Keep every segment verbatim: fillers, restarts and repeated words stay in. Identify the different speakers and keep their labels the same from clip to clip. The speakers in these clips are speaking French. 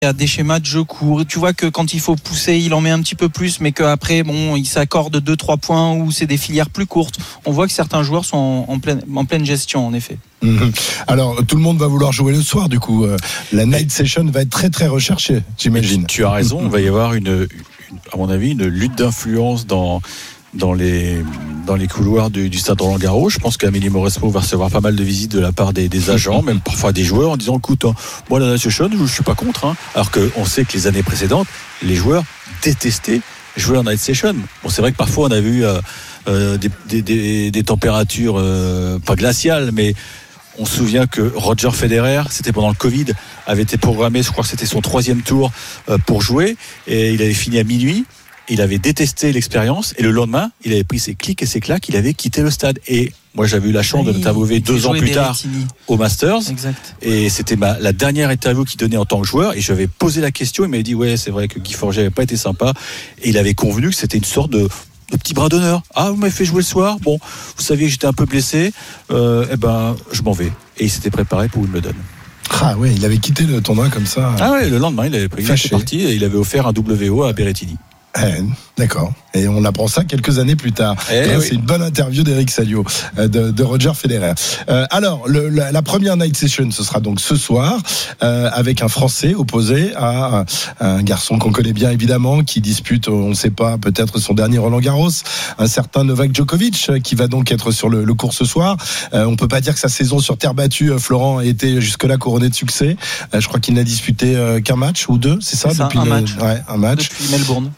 Speaker 1: Il y a des schémas de jeu courts. Tu vois que quand il faut pousser, il en met un petit peu plus, mais qu'après, bon, il s'accorde deux trois points ou c'est des filières plus courtes. On voit que certains joueurs sont en pleine, en pleine gestion, en effet.
Speaker 2: Mmh. Alors, tout le monde va vouloir jouer le soir, du coup. La night session va être très, très recherchée, j'imagine.
Speaker 3: Tu as raison, il va y avoir, une, une, à mon avis, une lutte d'influence dans... dans les dans les couloirs du, du stade Roland-Garros. Je pense qu'Amélie Mauresmo va recevoir pas mal de visites de la part des, des agents, même parfois des joueurs, en disant écoute, hein, moi la Night Session, je, je suis pas contre, hein. Alors qu'on sait que les années précédentes, les joueurs détestaient jouer en Night Session. Bon, c'est vrai que parfois on a vu euh, euh, des, des, des, des températures euh, pas glaciales, mais on se souvient que Roger Federer, c'était pendant le Covid, avait été programmé, je crois que c'était son troisième tour euh, pour jouer, et il avait fini à minuit. Il avait détesté l'expérience et le lendemain, il avait pris ses clics et ses claques, il avait quitté le stade. Et moi, j'avais eu la chance oui, de l'interviewer deux ans plus tard au Masters.
Speaker 1: Exact.
Speaker 3: Et c'était ma, la dernière interview qu'il donnait en tant que joueur. Et je lui avais posé la question. Il m'avait dit ouais, c'est vrai que Guy Forget n'avait pas été sympa. Et il avait convenu que c'était une sorte de, de petit bras d'honneur. Ah, vous m'avez fait jouer le soir. Bon, vous saviez que j'étais un peu blessé. Euh, eh ben, je m'en vais. Et il s'était préparé pour une me donne.
Speaker 2: Ah ouais, il avait quitté le tournoi comme ça.
Speaker 3: Ah ouais, le lendemain, il avait pris. Il était parti et il avait offert un W O à Berrettini.
Speaker 2: Eh, d'accord. Et on apprend ça quelques années plus tard.
Speaker 3: Eh
Speaker 2: là,
Speaker 3: oui.
Speaker 2: C'est une bonne interview d'Eric Salio, de, de Roger Federer. Euh, alors, le, la, la première night session, ce sera donc ce soir, euh, avec un Français opposé à un, un garçon qu'on connaît bien évidemment, qui dispute, on ne sait pas, peut-être son dernier Roland-Garros, un certain Novak Djokovic, qui va donc être sur le, le court ce soir. Euh, on peut pas dire que sa saison sur terre battue, Florent, a été jusque-là couronnée de succès. Euh, je crois qu'il n'a disputé euh, qu'un match ou deux, c'est ça,
Speaker 1: c'est
Speaker 2: depuis
Speaker 1: un,
Speaker 2: le,
Speaker 1: match.
Speaker 2: Ouais, un match.
Speaker 1: Depuis Melbourne.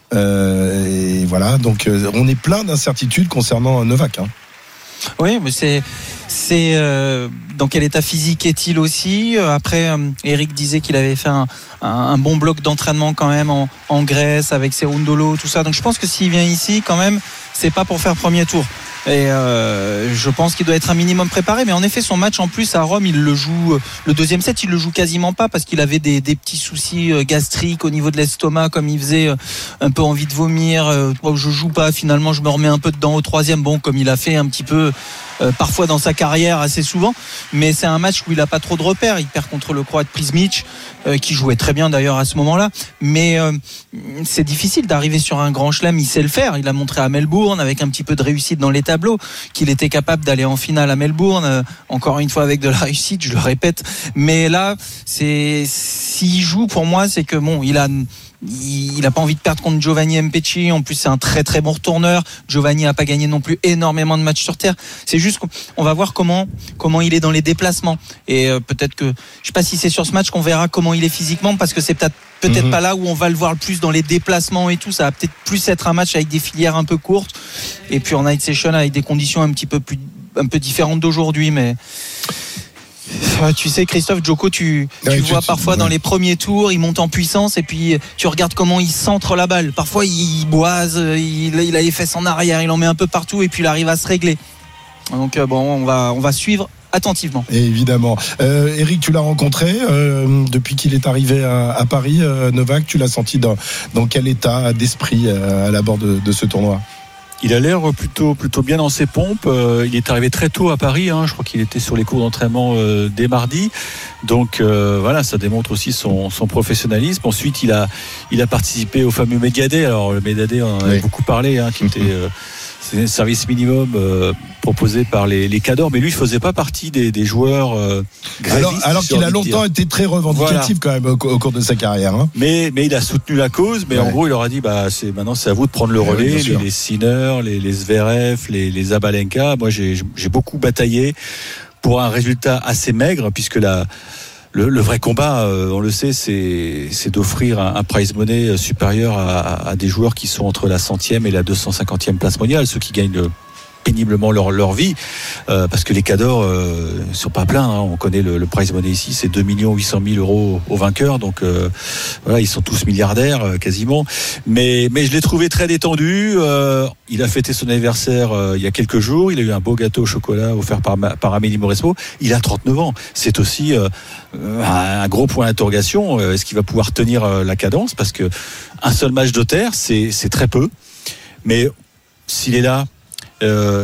Speaker 2: Euh, et voilà, donc euh, on est plein d'incertitudes concernant Novak. Hein.
Speaker 1: Oui, mais c'est c'est euh, dans quel état physique est-il aussi. Après, euh, Eric disait qu'il avait fait un, un, un bon bloc d'entraînement quand même en, en Grèce avec Cerundolo, tout ça. Donc je pense que s'il vient ici, quand même, c'est pas pour faire premier tour. Et euh, je pense qu'il doit être un minimum préparé. Mais en effet, son match en plus à Rome, il le joue. Le deuxième set, il le joue quasiment pas parce qu'il avait des, des petits soucis gastriques au niveau de l'estomac, comme il faisait un peu envie de vomir. Je joue pas. Finalement, je me remets un peu dedans au troisième. Bon, comme il a fait un petit peu euh, parfois dans sa carrière assez souvent. Mais c'est un match où il a pas trop de repères. Il perd contre le Croate Prismic, euh, qui jouait très bien d'ailleurs à ce moment-là. Mais euh, c'est difficile d'arriver sur un grand chelem. Il sait le faire. Il a montré à Melbourne avec un petit peu de réussite dans l'état qu'il était capable d'aller en finale à Melbourne, euh, encore une fois avec de la réussite, je le répète. Mais là, c'est s'il joue, pour moi, c'est que bon, il a il n'a pas envie de perdre contre Giovanni Mpecci. En plus, c'est un très très bon retourneur. Giovanni n'a pas gagné non plus énormément de matchs sur terre. C'est juste qu'on va voir comment comment il est dans les déplacements. Et euh, peut-être que je sais pas si c'est sur ce match qu'on verra comment il est physiquement, parce que c'est peut-être peut-être mmh. pas là où on va le voir le plus dans les déplacements et tout. Ça va peut-être plus être un match avec des filières un peu courtes. Et puis en night session avec des conditions un petit peu plus un peu différentes d'aujourd'hui, mais. Tu sais, Christophe, Djoko, tu, tu ouais, vois tu, parfois ouais. dans les premiers tours, il monte en puissance et puis tu regardes comment il centre la balle. Parfois, il boise, il, il a les fesses en arrière, il en met un peu partout et puis il arrive à se régler. Donc bon, on va, on va suivre attentivement.
Speaker 2: Et évidemment. Euh, Eric, tu l'as rencontré euh, depuis qu'il est arrivé à, à Paris. Euh, Novak, tu l'as senti dans, dans quel état d'esprit euh, à l'abord de, de ce tournoi ?
Speaker 3: Il a l'air plutôt plutôt bien dans ses pompes. Euh, il est arrivé très tôt à Paris. Hein. Je crois qu'il était sur les cours d'entraînement euh, dès mardi. Donc euh, voilà, ça démontre aussi son, son professionnalisme. Ensuite, il a il a participé au fameux Media Day. Alors le Media Day, on en a oui. beaucoup parlé, hein, qui était euh, c'est un service minimum euh, proposé par les, les cadors, mais lui, il faisait pas partie des, des joueurs euh,
Speaker 2: alors, alors qu'il a longtemps été très revendicatif voilà. quand même au, au cours de sa carrière. Hein.
Speaker 3: Mais, mais il a soutenu la cause, mais ouais. en gros, il leur a dit, bah, c'est, maintenant, c'est à vous de prendre le relais, oui, les, les Sinner, les, les Zverev, les, les Zabalenka. Moi, j'ai, j'ai beaucoup bataillé pour un résultat assez maigre, puisque la, Le, le vrai combat, euh, on le sait, c'est, c'est d'offrir un, un prize money supérieur à, à des joueurs qui sont entre la centième et la deux cent cinquantième place mondiale, ceux qui gagnent le, péniblement leur, leur vie, euh, parce que les cadors euh, sont pas pleins, hein. On connaît le, le prize money ici, c'est deux millions huit cent mille euros au vainqueur, donc euh, voilà, ils sont tous milliardaires euh, quasiment, mais, mais je l'ai trouvé très détendu. Euh, il a fêté son anniversaire euh, il y a quelques jours, il a eu un beau gâteau au chocolat offert par, par Amélie Mauresmo. Il a trente-neuf ans, c'est aussi euh, un gros point d'interrogation. Est-ce qu'il va pouvoir tenir euh, la cadence, parce que un seul match de terre, c'est, c'est très peu, mais s'il est là, Euh,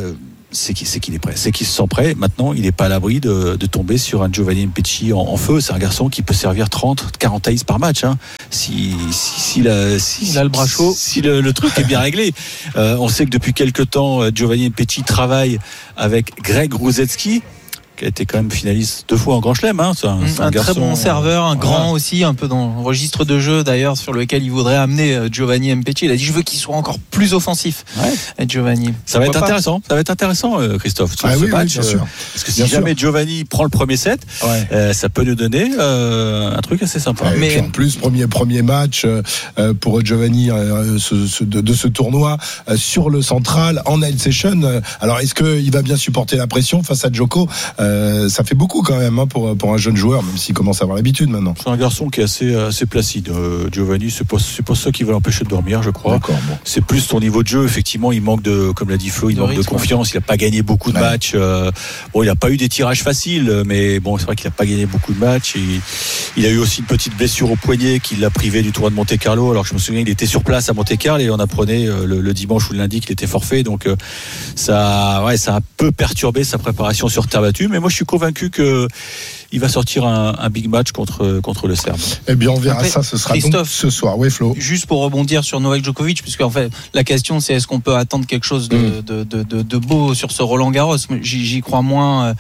Speaker 3: c'est qu'il, c'est qu'il est prêt, c'est qu'il se sent prêt. Maintenant, il n'est pas à l'abri de, de tomber sur un Giovanni Mpecci en, en feu. C'est un garçon qui peut servir trente, quarante aces par match. Hein. Si, si, si, la, si,
Speaker 1: il a le bras chaud,
Speaker 3: si le, le truc est bien réglé. Euh, on sait que depuis quelque temps, Giovanni Mpecci travaille avec Greg Rusedski, qui a été quand même finaliste deux fois en Grand Chelem. Hein. C'est un, c'est un,
Speaker 1: un
Speaker 3: garçon,
Speaker 1: très bon serveur, un
Speaker 3: voilà.
Speaker 1: grand aussi, un peu dans le registre de jeu d'ailleurs sur lequel il voudrait amener Giovanni Mpecci. Il a dit je veux qu'il soit encore plus offensif.
Speaker 3: Ouais.
Speaker 1: Giovanni.
Speaker 3: Ça va être pas intéressant. Ça va être intéressant, Christophe.
Speaker 2: Ah
Speaker 3: ce
Speaker 2: oui,
Speaker 3: match,
Speaker 2: oui, bien sûr.
Speaker 3: Parce que si
Speaker 2: bien
Speaker 3: jamais
Speaker 2: sûr.
Speaker 3: Giovanni prend le premier set,
Speaker 2: ouais.
Speaker 3: euh, ça peut nous donner euh, un truc assez sympa.
Speaker 2: Ouais,
Speaker 1: mais
Speaker 2: puis en plus, premier premier match euh, pour Giovanni euh, ce, ce, de, de ce tournoi euh, sur le central en night session. Euh, alors, est-ce qu'il va bien supporter la pression face à Djoko? euh, Ça fait beaucoup quand même hein, pour pour un jeune joueur, même s'il commence à avoir l'habitude maintenant.
Speaker 3: C'est un garçon qui est assez assez placide. Euh, Giovanni, c'est pas c'est pas ça qui va l'empêcher de dormir, je crois.
Speaker 2: D'accord, bon.
Speaker 3: C'est plus son niveau de jeu. Effectivement, il manque de, comme l'a dit Flo, il
Speaker 1: de
Speaker 3: manque
Speaker 1: rythme,
Speaker 3: de confiance. Il a pas gagné beaucoup de
Speaker 2: ouais.
Speaker 3: matchs. Euh, bon, il a pas eu des tirages faciles, mais bon, c'est vrai qu'il a pas gagné beaucoup de matchs. Et il a eu aussi une petite blessure au poignet qui l'a privé du tournoi de Monte-Carlo. Alors que je me souviens, il était sur place à Monte-Carlo et on apprenait euh, le, le dimanche ou le lundi qu'il était forfait. Donc euh, ça, ouais, ça a un peu perturbé sa préparation sur terre battue. Mais moi, je suis convaincu que il va sortir un, un big match contre contre le Serbe.
Speaker 2: Eh bien, on verra
Speaker 1: Après,
Speaker 2: ça. Ce sera
Speaker 1: Christophe,
Speaker 2: donc ce soir. Oui, Flo.
Speaker 1: Juste pour rebondir sur Novak Djokovic, puisque en fait la question c'est est-ce qu'on peut attendre quelque chose de,
Speaker 2: mmh.
Speaker 1: de, de, de, de beau sur ce Roland Garros. J'y, j'y crois moins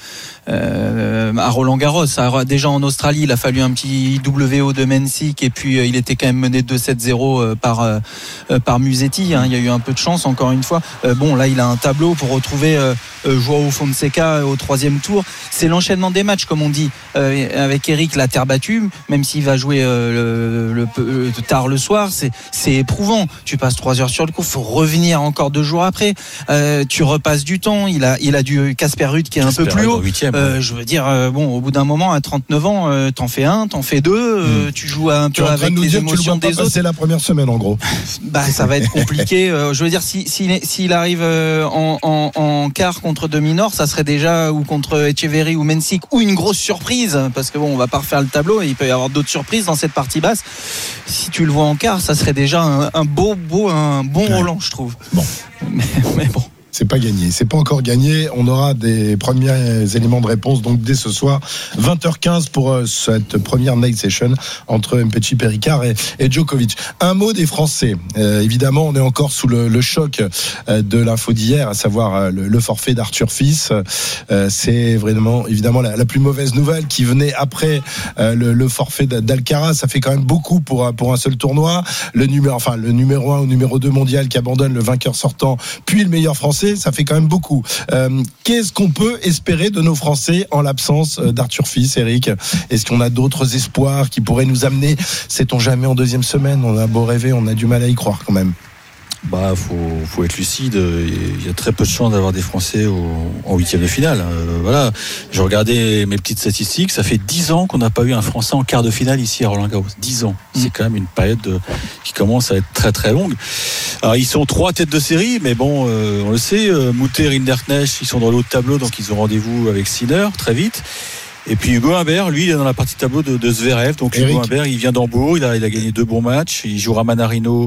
Speaker 1: euh, à Roland Garros. Déjà en Australie, il a fallu un petit W O de Mensik et puis euh, il était quand même mené deux sept zéro euh, par euh, par Musetti. Hein. Il y a eu un peu de chance encore une fois. Euh, bon là, il a un tableau pour retrouver euh, Joao Fonseca au troisième tour. C'est l'enchaînement des matchs, comme on dit. Euh, avec Eric, la terre battue, même s'il va jouer euh, le, le, le, tard le soir, c'est, c'est éprouvant. Tu passes trois heures sur le coup, faut revenir encore deux jours après. Euh, tu repasses du temps. Il a, il a du Casper Ruud qui est Casper un peu plus haut. Euh, je veux dire, euh, bon, au bout d'un moment, à trente-neuf ans, euh, t'en fais un, t'en fais deux. Euh, mmh. Tu joues un peu avec les émotions des autres.
Speaker 2: C'est la première semaine, en gros.
Speaker 1: Bah, ça va être compliqué. euh, je veux dire, si, si, s'il arrive euh, en, en, en quart contre Dominor, ça serait déjà ou contre Etcheverry ou Mensik ou une grosse surprise, parce que bon, on va pas refaire le tableau et il peut y avoir d'autres surprises dans cette partie basse. Si tu le vois en quart, ça serait déjà un, un beau, beau, un bon ouais. Roland, je trouve.
Speaker 2: Bon,
Speaker 1: mais, mais bon.
Speaker 2: C'est pas gagné, c'est pas encore gagné. On aura des premiers éléments de réponse donc dès ce soir, vingt heures quinze pour euh, cette première night session entre Mpecci, Péricard et, et Djokovic. Un mot des Français. Euh, évidemment, on est encore sous le, le choc euh, de l'info d'hier, à savoir euh, le, le forfait d'Arthur Fils. Euh, c'est vraiment évidemment la, la plus mauvaise nouvelle qui venait après euh, le, le forfait d'Alcaraz. Ça fait quand même beaucoup pour pour un seul tournoi. Le numéro, enfin le numéro un ou numéro deux mondial qui abandonne le vainqueur sortant, puis le meilleur français. Ça fait quand même beaucoup. Euh, qu'est-ce qu'on peut espérer de nos Français en l'absence d'Arthur Fils, Eric? Est-ce qu'on a d'autres espoirs qui pourraient nous amener? Sait-on jamais en deuxième semaine? On a beau rêver, on a du mal à y croire quand même.
Speaker 3: Bah, faut, faut être lucide. Il y a très peu de chances d'avoir des Français au, en huitième de finale. Euh, voilà. Je regardais mes petites statistiques. Ça fait dix ans qu'on n'a pas eu un Français en quart de finale ici à Roland Garros. dix ans. Mmh. C'est quand même une période de, qui commence à être très très longue. Alors, ils sont trois têtes de série, mais bon, euh, on le sait, euh, Moutet, Rinderknecht, ils sont dans l'autre tableau, donc ils ont rendez-vous avec Sinner très vite. Et puis Hugo Humbert, lui, il est dans la partie tableau de, de Zverev. Donc Eric. Hugo Humbert, il vient d'Hambourg, il a, il a gagné deux bons matchs. Il jouera Manarino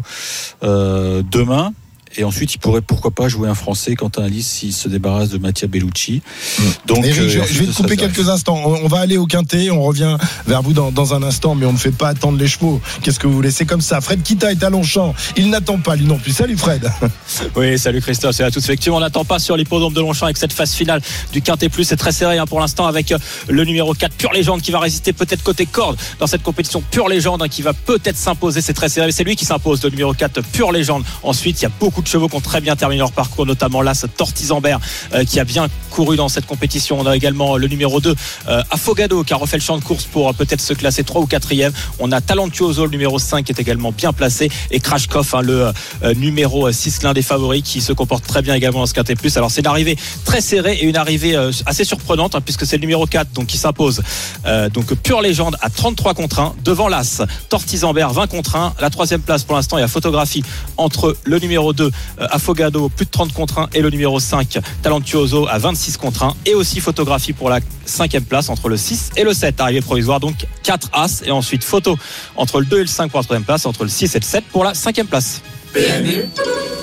Speaker 3: euh, demain. Et ensuite, il pourrait pourquoi pas jouer un Français, Quentin Alice, s'il se débarrasse de Mattia Bellucci.
Speaker 2: Mmh. Donc, Eric, euh, je, je vais te couper quelques instants. On, on va aller au Quintet, on revient vers vous dans, dans un instant, mais on ne fait pas attendre les chevaux. Qu'est-ce que vous voulez? C'est comme ça. Fred Kita est à Longchamp. Il n'attend pas, lui non plus. Salut Fred.
Speaker 4: Oui, salut Christophe. Salut à tous. Effectivement, on n'attend pas sur l'hippodrome de Longchamp avec cette phase finale du Quintet Plus. C'est très serré hein, pour l'instant avec le numéro quatre, Pure Légende, qui va résister peut-être côté corde dans cette compétition. Pure Légende hein, qui va peut-être s'imposer. C'est très serré. C'est lui qui s'impose, le numéro quatre, Pure Légende. Ensuite, il y a beaucoup de chevaux qui ont très bien terminé leur parcours, notamment l'As Tortizambert euh, qui a bien couru dans cette compétition. On a également le numéro deux euh, Afogado qui a refait le champ de course pour euh, peut-être se classer trois ou quatrième. On a Talentuoso, le numéro cinq, qui est également bien placé, et Krashkov hein, le euh, numéro six, l'un des favoris, qui se comporte très bien également dans ce Quintet Plus. Alors c'est une arrivée très serrée et une arrivée euh, assez surprenante hein, puisque c'est le numéro quatre donc, qui s'impose euh, donc Pure Légende à trente-trois contre un devant l'As Tortizambert vingt contre un. La troisième place pour l'instant, il y a photographie entre le numéro deux euh, Afogado plus de trente contre un et le numéro cinq Talentuoso à vingt-six contre un, et aussi photographie pour la cinquième place entre le six et le sept, arrivée provisoire donc quatre As, et ensuite photo entre le deux et le cinq pour la troisième place, entre le six et le sept pour la cinquième place. P M U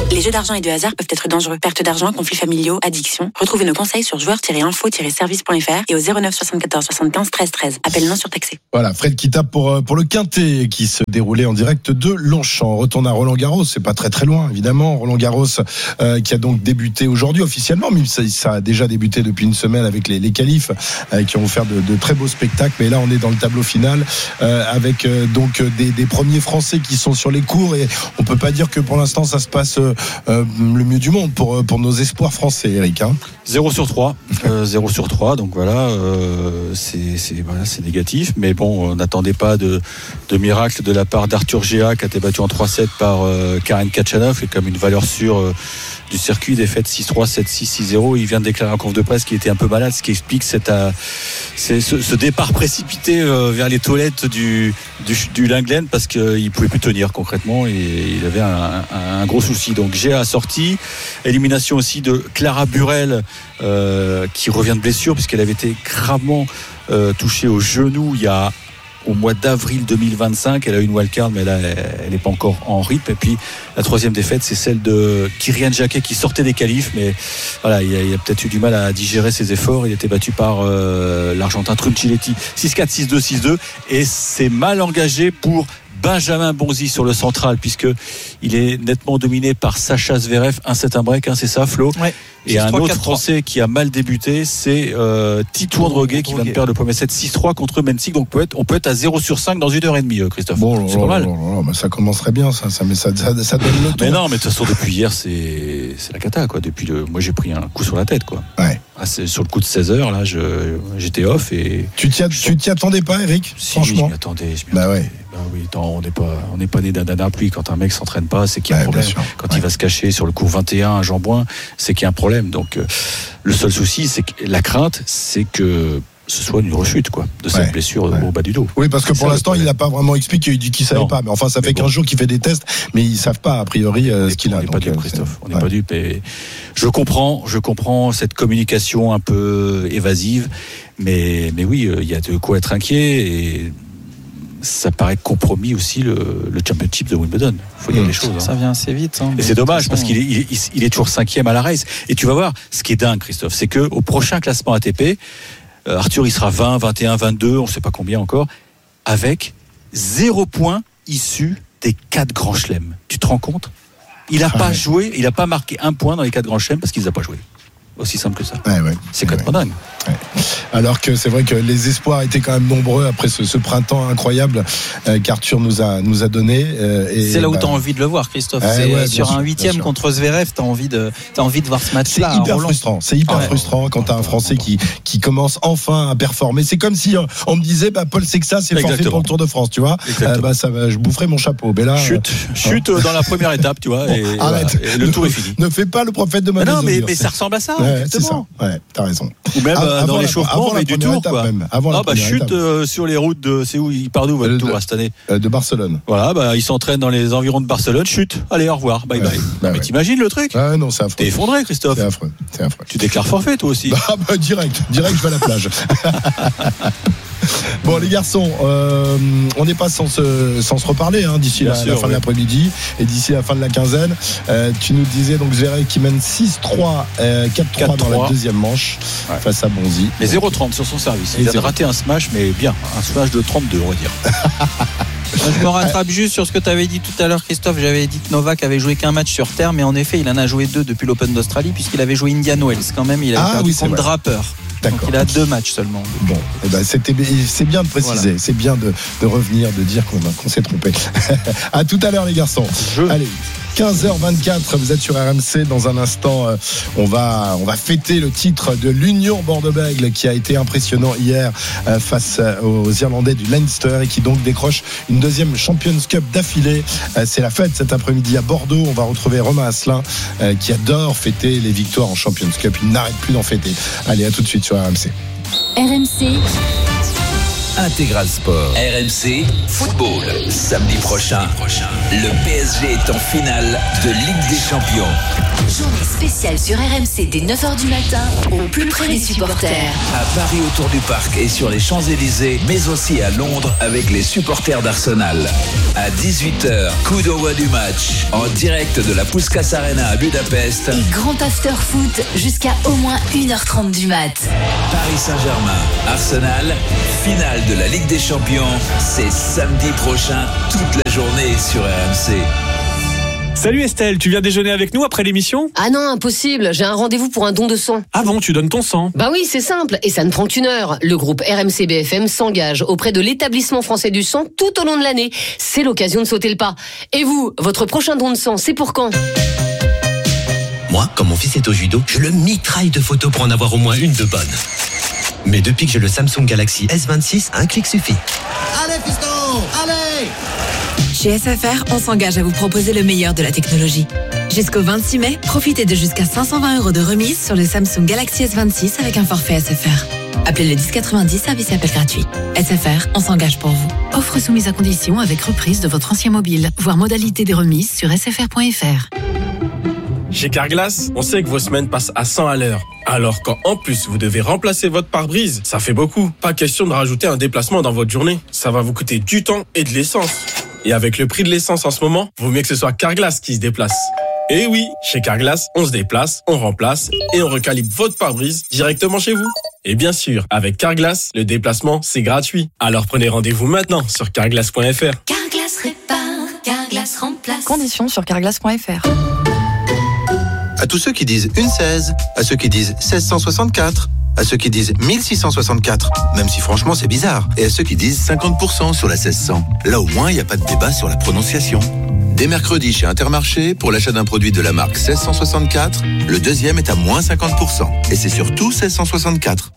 Speaker 5: Les jeux d'argent et de hasard peuvent être dangereux. Perte d'argent, conflits familiaux, addiction. Retrouvez nos conseils sur joueurs tiret info tiret service point f r et au zéro neuf soixante-quatorze soixante-quinze treize treize. Appel non surtaxé.
Speaker 2: Voilà, Fred qui tape pour, pour le Quintet qui se déroulait en direct de Longchamp. On retourne à Roland-Garros, c'est pas très très loin évidemment. Roland-Garros euh, qui a donc débuté aujourd'hui officiellement, mais ça, ça a déjà débuté depuis une semaine avec les, les qualifs euh, qui ont offert de, de très beaux spectacles. Mais là on est dans le tableau final euh, avec euh, donc des, des premiers Français qui sont sur les cours et on peut pas dire que pour l'instant ça se passe euh, euh, le mieux du monde pour, pour nos espoirs français, Eric. Hein.
Speaker 3: zéro sur trois, euh, zéro sur trois, donc voilà, euh, c'est, c'est, voilà, c'est négatif, mais bon, on n'attendait pas de, de miracle de la part d'Arthur Géa qui a été battu en trois sept par euh, Karen Khachanov, qui est comme une valeur sûre euh, du circuit, défaite six trois, sept six, six zéro. Il vient de déclarer en conf de presse qu'il était un peu malade, ce qui explique cette, euh, c'est ce, ce départ précipité euh, vers les toilettes du, du, du Linglen parce qu'il ne pouvait plus tenir concrètement et il avait un, un, un gros souci. Donc Géa a sorti, élimination aussi de Clara Burel euh, qui revient de blessure puisqu'elle avait été gravement euh, touchée au genou il y a au mois d'avril deux mille vingt-cinq. Elle a eu une wildcard, mais là, elle n'est pas encore en rythme. Et puis, la troisième défaite, c'est celle de Kyrian Jacquet qui sortait des qualifs, mais voilà, il a, il a peut-être eu du mal à digérer ses efforts. Il était battu par euh, l'Argentin Trunciletti six quatre, six deux, six deux. Et c'est mal engagé pour Benjamin Bonzi sur le central, puisque il est nettement dominé par Sacha Zverev. un sept un break, hein, c'est ça, Flo?
Speaker 1: Ouais.
Speaker 3: Et un autre Français qui a mal débuté, c'est euh, Tito Droguet qui vient de perdre le premier set six trois contre Mensik. Donc on peut, être, on peut être à zéro sur cinq dans une heure et demie, Christophe.
Speaker 2: Bon,
Speaker 3: c'est
Speaker 2: là,
Speaker 3: pas mal.
Speaker 2: là, là, là, bah, ça commencerait bien, ça, ça, mais ça, ça, ça donne le ton.
Speaker 3: Mais non, mais de toute façon, depuis hier, c'est, c'est la cata, quoi. Depuis le, moi, j'ai pris un coup sur la tête, quoi.
Speaker 2: Ouais.
Speaker 3: Ah, c'est sur le coup de seize heures, là, je, j'étais off et.
Speaker 2: Tu t'y, tu t'y attendais pas, Eric?
Speaker 3: Si,
Speaker 2: franchement.
Speaker 3: je m'y attendais. Je m'y
Speaker 2: bah
Speaker 3: attendais.
Speaker 2: ouais.
Speaker 3: Bah oui, attends, on n'est pas, on n'est pas né d'un d'un pluie. Quand un mec s'entraîne pas, c'est qu'il y a un
Speaker 2: ouais,
Speaker 3: problème. Quand ouais. il va se cacher sur le cours vingt et un à Jean-Bouin, c'est qu'il y a un problème. Donc, euh, le seul souci, c'est que la crainte, c'est que ce soit une rechute, quoi, de cette
Speaker 2: ouais,
Speaker 3: blessure
Speaker 2: ouais.
Speaker 3: au bas du dos.
Speaker 2: Oui, parce que c'est pour l'instant, il n'a pas vraiment expliqué. Il dit qu'il savait non. pas. Mais enfin, ça fait quinze bon. jours qu'il fait des tests, mais ils savent pas a priori euh, ce qu'il a.
Speaker 3: On n'est pas dupes, Christophe. On n'est ouais. pas dupes. Et je comprends, je comprends cette communication un peu évasive, mais mais oui, il y a de quoi être inquiet et ça paraît compromis aussi le, le championship de Wimbledon. Il faut dire mmh. les choses. Hein.
Speaker 1: Ça vient assez vite. Hein,
Speaker 3: et c'est dommage façon, parce qu'il est, il est, il est toujours cinquième à la race. Et tu vas voir, ce qui est dingue, Christophe, c'est qu'au prochain classement A T P, euh, Arthur, il sera vingt, vingt et un, vingt-deux, on ne sait pas combien encore, avec zéro point issu des quatre grands chelems. Tu te rends compte? Il n'a ah pas ouais. joué, il n'a pas marqué un point dans les quatre grands chelems parce qu'il ne les a pas joués. Aussi simple que ça.
Speaker 2: Ouais, ouais.
Speaker 3: C'est complètement ouais. dingue.
Speaker 2: Ouais. Alors que c'est vrai que les espoirs étaient quand même nombreux après ce, ce printemps incroyable euh, qu'Arthur nous a, nous a donné. Euh, et
Speaker 1: c'est là où
Speaker 2: bah...
Speaker 1: tu as envie de le voir, Christophe.
Speaker 2: Ouais,
Speaker 1: c'est
Speaker 2: ouais,
Speaker 1: sur
Speaker 2: sûr,
Speaker 1: un huitième contre Zverev, tu as envie, de, t'as envie de voir ce match-là.
Speaker 2: C'est hyper
Speaker 1: Roland.
Speaker 2: frustrant. C'est hyper ah ouais. frustrant quand tu as un Français qui, qui commence enfin à performer. C'est comme si on me disait bah, Paul Sexas c'est forfait pour le Tour de France, tu vois. Euh, bah, ça va, je boufferais mon chapeau. Mais là,
Speaker 3: chute, euh, chute euh, dans la première étape, tu vois. Bon, et,
Speaker 2: arrête.
Speaker 3: Voilà, et le
Speaker 2: ne,
Speaker 3: tour est fini.
Speaker 2: Ne fais pas le prophète de mauvaise
Speaker 3: Non, mais,
Speaker 2: augure,
Speaker 3: mais ça ressemble à ça.
Speaker 2: Ouais, c'est ça. Ouais, t'as raison.
Speaker 3: Ou même euh, dans l'échauffement, mais du tour, quoi.
Speaker 2: Même, avant
Speaker 3: ah bah chute euh, sur les routes de, c'est où il part d'où votre tour à cette année?
Speaker 2: De Barcelone.
Speaker 3: Voilà, bah il s'entraîne dans les environs de Barcelone, chute. Allez, au revoir, bye bye. Ouais, bah mais ouais. T'imagines le truc?
Speaker 2: Ah non, c'est affreux.
Speaker 3: T'es effondré, Christophe.
Speaker 2: C'est affreux, c'est affreux.
Speaker 3: Tu déclares forfait, toi aussi?
Speaker 2: Bah, bah direct, direct, je vais à la plage. Bon les garçons, euh, on n'est pas sans se, sans se reparler hein, d'ici la, sûr, la fin oui. de l'après-midi et d'ici la fin de la quinzaine. Euh, tu nous disais donc Zverev qui mène six trois, euh, quatre trois dans la deuxième manche ouais. face à Bonzi.
Speaker 3: Mais zéro trente sur son service. Il a raté un smash, mais bien, un smash de trente-deux, on va dire.
Speaker 1: Je me rattrape juste sur ce que tu avais dit tout à l'heure, Christophe. J'avais dit que Novak avait joué qu'un match sur terre, mais en effet, il en a joué deux depuis l'Open d'Australie, puisqu'il avait joué Indian Wells quand même. Il avait ah, perdu oui, contre Draper. Donc il a deux matchs seulement.
Speaker 2: Bon, eh ben c'était, c'est bien de préciser, voilà. c'est bien de, de revenir, de dire qu'on, qu'on s'est trompé. À tout à l'heure les garçons. Je... Allez. quinze heures vingt-quatre, vous êtes sur R M C. Dans un instant, on va, on va fêter le titre de l'Union Bordeaux-Bègles qui a été impressionnant hier face aux Irlandais du Leinster et qui donc décroche une deuxième Champions Cup d'affilée. C'est la fête cet après-midi à Bordeaux. On va retrouver Romain Asselin qui adore fêter les victoires en Champions Cup. Il n'arrête plus d'en fêter. Allez, à tout de suite sur R M C.
Speaker 6: R M C.
Speaker 7: Intégral Sport. R M C Football. Samedi prochain, le P S G est en finale de Ligue des Champions.
Speaker 6: journée spéciale sur R M C dès neuf heures du matin, au plus près des supporters.
Speaker 7: À Paris autour du parc et sur les Champs-Élysées, mais aussi à Londres avec les supporters d'Arsenal. À dix-huit heures, coup d'envoi du match en direct de la Puskás Arena à Budapest.
Speaker 6: Et grand after foot jusqu'à au moins une heure trente du mat.
Speaker 7: Paris Saint-Germain, Arsenal, finale de la Ligue des Champions. C'est samedi prochain, toute la journée sur R M C.
Speaker 8: Salut Estelle, tu viens déjeuner avec nous après l'émission ?
Speaker 9: Ah non, impossible, j'ai un rendez-vous pour un don de sang.
Speaker 8: Ah bon, tu donnes ton sang ?
Speaker 9: Bah oui, c'est simple, et ça ne prend qu'une heure. Le groupe R M C B F M s'engage auprès de l'établissement français du sang tout au long de l'année. C'est l'occasion de sauter le pas. Et vous, votre prochain don de sang, c'est pour quand ?
Speaker 10: Moi, quand mon fils est au judo, je le mitraille de photos pour en avoir au moins une de bonne. Mais depuis que j'ai le Samsung Galaxy S vingt-six, un clic suffit.
Speaker 11: Allez fiston, allez!
Speaker 12: Chez S F R, on s'engage à vous proposer le meilleur de la technologie. Jusqu'au vingt-six mai, profitez de jusqu'à cinq cent vingt euros de remise sur le Samsung Galaxy S vingt-six avec un forfait S F R. Appelez le dix quatre-vingt-dix, service et appel gratuit. S F R, on s'engage pour vous.
Speaker 13: Offre soumise à condition avec reprise de votre ancien mobile. Voir modalité des remises sur s f r point f r.
Speaker 14: Chez Carglass, on sait que vos semaines passent à cent à l'heure. Alors quand en plus vous devez remplacer votre pare-brise, ça fait beaucoup. Pas question de rajouter un déplacement dans votre journée. Ça va vous coûter du temps et de l'essence. Et avec le prix de l'essence en ce moment, vaut mieux que ce soit Carglass qui se déplace. Et oui, chez Carglass, on se déplace, on remplace et on recalibre votre pare-brise directement chez vous. Et bien sûr, avec Carglass, le déplacement, c'est gratuit. Alors prenez rendez-vous maintenant sur carglass point f r.
Speaker 6: Carglass répare, Carglass remplace.
Speaker 15: Conditions sur carglass point f r.
Speaker 16: À tous ceux qui disent une seize, à ceux qui disent seize cent soixante-quatre, à ceux qui disent mille six cent soixante-quatre, même si franchement c'est bizarre, et à ceux qui disent cinquante pour cent sur la seize cents. Là au moins, il n'y a pas de débat sur la prononciation. Dès mercredi chez Intermarché, pour l'achat d'un produit de la marque seize cent soixante-quatre, le deuxième est à moins cinquante pour cent. Et c'est surtout seize cent soixante-quatre.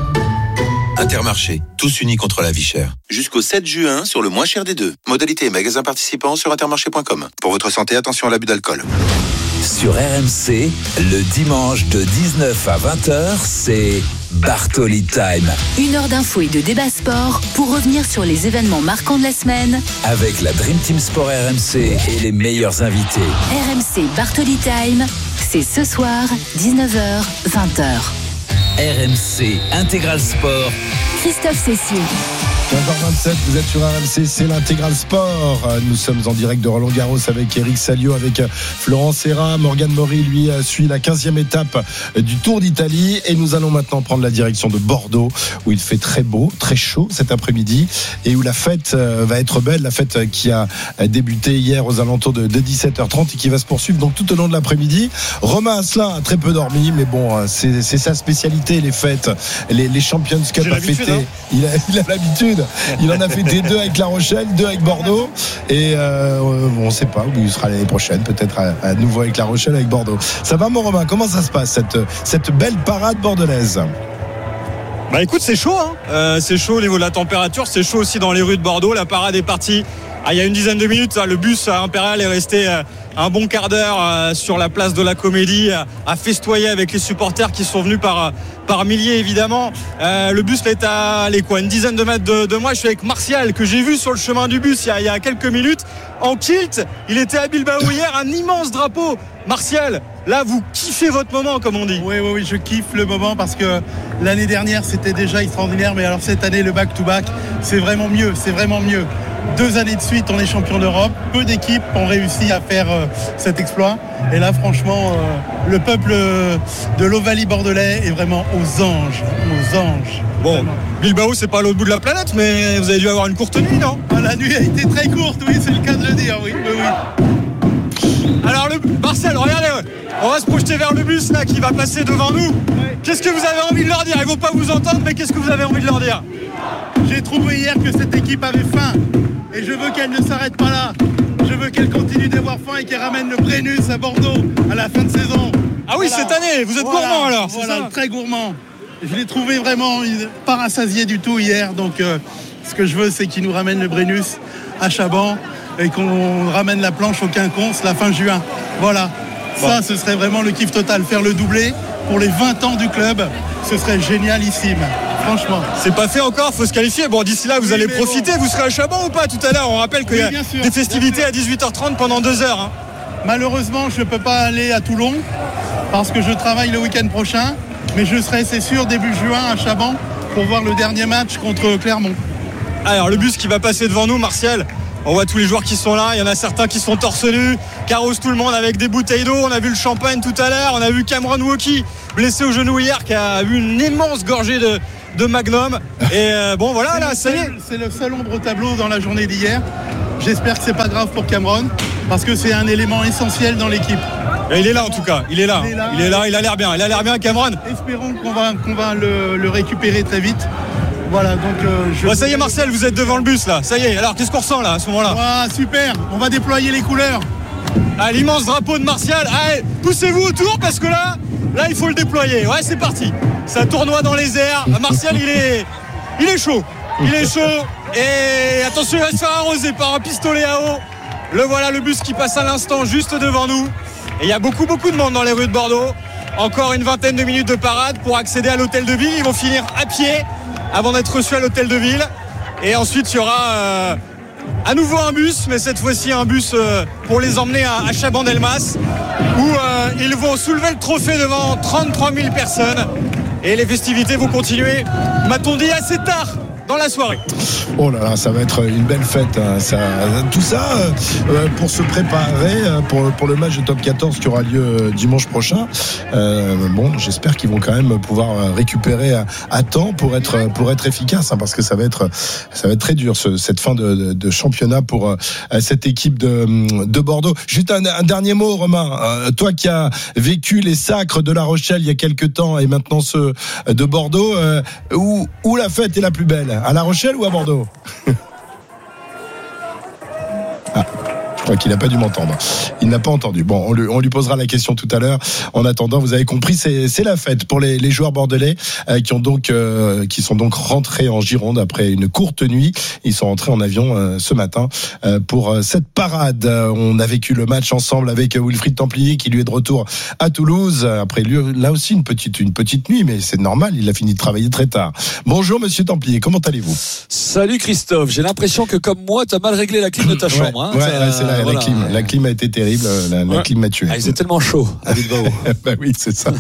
Speaker 16: Intermarché, tous unis contre la vie chère. Jusqu'au sept juin sur le moins cher des deux. Modalité et magasins participants sur intermarché point com. Pour votre santé, attention à l'abus d'alcool.
Speaker 7: Sur R M C, le dimanche de dix-neuf à vingt heures, c'est Bartoli Time.
Speaker 6: Une heure d'infos et de débat sport pour revenir sur les événements marquants de la semaine.
Speaker 7: Avec la Dream Team Sport R M C et les meilleurs invités.
Speaker 6: R M C Bartoli Time, c'est ce soir, dix-neuf heures, vingt heures.
Speaker 7: R M C Intégral Sport.
Speaker 6: Christophe Cessieux.
Speaker 2: quinze heures vingt-sept, vous êtes sur R M C, c'est l'Intégral Sport. Nous sommes en direct de Roland-Garros avec Eric Salio, avec Florent Serra. Morgan Maury, lui, suit la quinzième étape du Tour d'Italie. Et nous allons maintenant prendre la direction de Bordeaux, où il fait très beau, très chaud cet après-midi, et où la fête va être belle. La fête qui a débuté hier aux alentours de dix-sept heures trente et qui va se poursuivre donc tout au long de l'après-midi. Romain Asselin a très peu dormi, mais bon, c'est, c'est sa spécialité, les fêtes. Les, les Champions Cup à fêter. Hein. Il a, il a l'habitude. Il en a fait deux avec La Rochelle, deux avec Bordeaux, et euh, on ne sait pas où il sera l'année prochaine, peut-être à, à nouveau avec La Rochelle, avec Bordeaux. Ça va mon Romain, comment ça se passe cette, cette belle parade bordelaise?
Speaker 17: Bah écoute, c'est chaud, hein. euh, c'est chaud au niveau de la température, c'est chaud aussi dans les rues de Bordeaux. La parade est partie ah, il y a une dizaine de minutes. Le bus impérial est resté euh, un bon quart d'heure euh, sur la place de la Comédie, euh, à festoyer avec les supporters qui sont venus par, par milliers évidemment. Euh, le bus là, est à allez, quoi, une dizaine de mètres de, de moi. Je suis avec Martial que j'ai vu sur le chemin du bus il y a, il y a quelques minutes en kilt. Il était à Bilbao hier, un immense drapeau. Martial, là vous kiffez votre moment comme on dit.
Speaker 18: Oui, oui, oui, je kiffe le moment parce que l'année dernière c'était déjà extraordinaire, mais alors cette année le back-to-back c'est vraiment mieux, c'est vraiment mieux. Deux années de suite on est champion d'Europe, peu d'équipes ont réussi à faire euh, cet exploit et là franchement euh, le peuple de l'Ovalie bordelais est vraiment aux anges, aux anges.
Speaker 17: Bon,
Speaker 18: vraiment.
Speaker 17: Bilbao c'est pas à l'autre bout de la planète, mais vous avez dû avoir une courte nuit, non?
Speaker 18: Ah, la nuit a été très courte, oui, c'est le cas de le dire, oui, oui, oui.
Speaker 17: Alors le Marcel, regardez, on va se projeter vers le bus là qui va passer devant nous. Ouais. Qu'est-ce que vous avez envie de leur dire? Ils vont pas vous entendre, mais qu'est-ce que vous avez envie de leur dire?
Speaker 18: J'ai trouvé hier que cette équipe avait faim et je veux qu'elle ne s'arrête pas là. Je veux qu'elle continue d'avoir faim et qu'elle ramène le Brennus à Bordeaux à la fin de saison.
Speaker 17: Ah oui, voilà. Cette année, vous êtes voilà, gourmand alors.
Speaker 18: Voilà, c'est ça très gourmand. Je l'ai trouvé vraiment pas rassasié du tout hier, donc euh, ce que je veux c'est qu'il nous ramène le Brennus à Chaban et qu'on ramène la planche au Quinconce la fin juin. Voilà, bon. Ça ce serait vraiment le kiff total. Faire le doublé pour les vingt ans du club, ce serait génialissime, franchement.
Speaker 17: C'est pas fait encore, faut se qualifier. Bon, d'ici là vous oui, allez profiter, bon. Vous serez à Chaban ou pas tout à l'heure? On rappelle qu'il oui, y a sûr, des festivités à dix-huit heures trente pendant deux heures. Hein.
Speaker 18: Malheureusement, je ne peux pas aller à Toulon parce que je travaille le week-end prochain, mais je serai, c'est sûr, début juin à Chaban pour voir le dernier match contre Clermont.
Speaker 17: Alors le bus qui va passer devant nous, Martial, on voit tous les joueurs qui sont là, il y en a certains qui sont torse nus, carrossent tout le monde avec des bouteilles d'eau, on a vu le champagne tout à l'heure, on a vu Cameron Wauquiez blessé au genou hier qui a eu une immense gorgée de, de Magnum et euh, bon voilà
Speaker 18: c'est
Speaker 17: là ça y est.
Speaker 18: C'est le seul ombre au tableau dans la journée d'hier. J'espère que c'est pas grave pour Cameron parce que c'est un élément essentiel dans l'équipe.
Speaker 17: Et il est là en tout cas, il est là, il est là, il, est là, il a l'air bien, il a l'air bien Cameron.
Speaker 18: Espérons qu'on va, qu'on va le, le récupérer très vite. Voilà, donc euh, je...
Speaker 17: Bon, ça y est Marcel, vous êtes devant le bus là, ça y est, alors qu'est-ce qu'on ressent là à ce moment-là?
Speaker 18: Ah, super, on va déployer les couleurs.
Speaker 17: Ah, l'immense drapeau de Martial, allez, poussez-vous autour parce que là, là il faut le déployer, ouais c'est parti. Ça tournoie dans les airs, Martial il est, il est chaud, il est chaud et attention il va se faire arroser par un pistolet à eau. Le voilà le bus qui passe à l'instant juste devant nous et il y a beaucoup beaucoup de monde dans les rues de Bordeaux. Encore une vingtaine de minutes de parade pour accéder à l'hôtel de ville, ils vont finir à pied avant d'être reçus à l'hôtel de ville et ensuite il y aura euh, à nouveau un bus mais cette fois-ci un bus euh, pour les emmener à, à Chabandelmas où euh, ils vont soulever le trophée devant trente-trois mille personnes et les festivités vont continuer, m'a-t-on dit, assez tard dans la soirée.
Speaker 2: Oh là là, ça va être une belle fête. Hein. Ça, tout ça euh, pour se préparer pour, pour le match de top quatorze qui aura lieu dimanche prochain. Euh, bon, j'espère qu'ils vont quand même pouvoir récupérer à, à temps pour être pour être efficace, hein, parce que ça va être ça va être très dur ce, cette fin de, de, de championnat pour euh, cette équipe de, de Bordeaux. Juste un, un dernier mot, Romain. Euh, toi qui as vécu les sacres de La Rochelle il y a quelques temps et maintenant ceux de Bordeaux, euh, où, où la fête est la plus belle? À La Rochelle ou à Bordeaux? Ah, je crois qu'il n'a pas dû m'entendre. Il n'a pas entendu. Bon, on lui, on lui posera la question tout à l'heure. En attendant, vous avez compris, c'est, c'est la fête pour les, les joueurs bordelais euh, qui ont donc, euh, qui sont donc rentrés en Gironde après une courte nuit. Ils sont rentrés en avion euh, ce matin euh, pour euh, cette parade. Euh, on a vécu le match ensemble avec Wilfried Templier qui lui est de retour à Toulouse. Après lui, là aussi une petite, une petite nuit, mais c'est normal. Il a fini de travailler très tard. Bonjour, Monsieur Templier. Comment allez-vous?
Speaker 3: Salut Christophe. J'ai l'impression que comme moi, t'as mal réglé la clim de ta chambre. Hein.
Speaker 2: Ouais,
Speaker 3: Ça,
Speaker 2: ouais, c'est la,
Speaker 3: voilà.
Speaker 2: la clim. La clim a été terrible. La, la
Speaker 3: ouais.
Speaker 2: clim m'a tué.
Speaker 3: Ah, il faisait tellement chaud à Bilbao.
Speaker 2: Bah oui, c'est ça.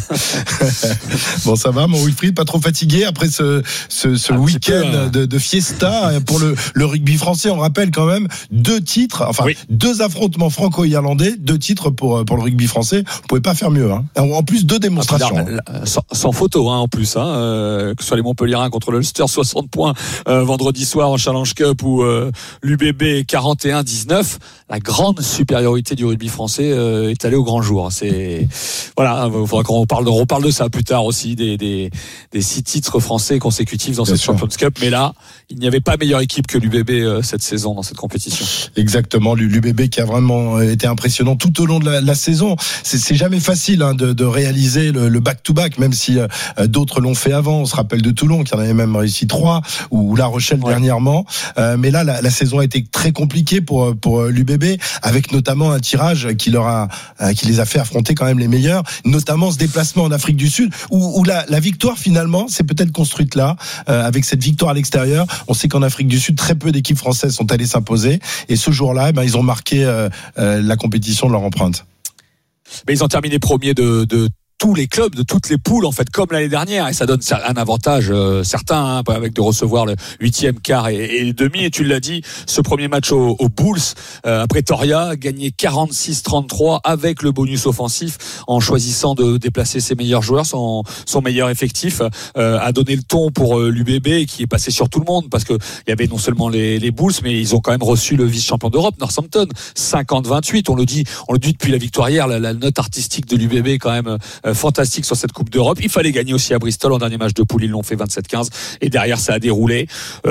Speaker 2: Bon, ça va, mon Wilfried, pas trop fatigué après ce, ce, ce week-end peu, hein. de, de fiesta pour le, le rugby français. On rappelle quand même deux titres, enfin oui. deux affrontements franco-irlandais, deux titres pour, pour le rugby français. Vous pouvez pas faire mieux. Hein. En plus, deux démonstrations. Ah, là,
Speaker 3: là, sans, sans photo, hein, en plus. Hein, euh, que ce soit les Montpellierins contre le Ulster, soixante points euh, vendredi soir en Challenge Cup ou euh, l'U B B quarante et un dix-neuf. La grande supériorité du rugby français euh, est allée au grand jour. C'est voilà, il faudra qu'on parle de, on reparle de ça plus tard aussi des des, des six titres français consécutifs dans Bien cette sûr. Champions Cup. Mais là, il n'y avait pas meilleure équipe que l'U B B euh, cette saison dans cette compétition.
Speaker 2: Exactement, l'U B B qui a vraiment été impressionnant tout au long de la, la saison. C'est, c'est jamais facile hein, de, de réaliser le, le back-to-back, même si euh, d'autres l'ont fait avant. On se rappelle de Toulon qui en avait même réussi trois, ou La Rochelle ouais. dernièrement. Euh, mais là, la, la saison a été très compliquée pour pour l'U B B, avec notamment un tirage qui leur a, euh, qui les a fait affronter quand même les meilleurs, notamment ce déplacement en Afrique du Sud, où, où la, la victoire finalement s'est peut-être construite là, euh, avec cette victoire à l'extérieur. On sait qu'en Afrique du Sud, très peu d'équipes françaises sont allées s'imposer, et ce jour-là, eh ben, ils ont marqué euh, euh, la compétition de leur empreinte.
Speaker 3: Mais ils ont terminé premier de, de tous les clubs, de toutes les poules, en fait, comme l'année dernière, et ça donne un avantage euh, certain, hein, avec de recevoir le huitième, quart et, et le demi. Et tu l'as dit, ce premier match aux au Bulls, euh, à Pretoria, gagné quarante-six trente-trois avec le bonus offensif, en choisissant de déplacer ses meilleurs joueurs, son, son meilleur effectif, euh, a donné le ton pour euh, l'U B B, qui est passé sur tout le monde, parce que il y avait non seulement les, les Bulls, mais ils ont quand même reçu le vice-champion d'Europe, Northampton, cinquante vingt-huit. On le dit, on le dit depuis la victoire hier, la, la note artistique de l'U B B quand même euh, fantastique sur cette Coupe d'Europe. Il fallait gagner aussi à Bristol en dernier match de poule, ils l'ont fait vingt-sept quinze, et derrière ça a déroulé.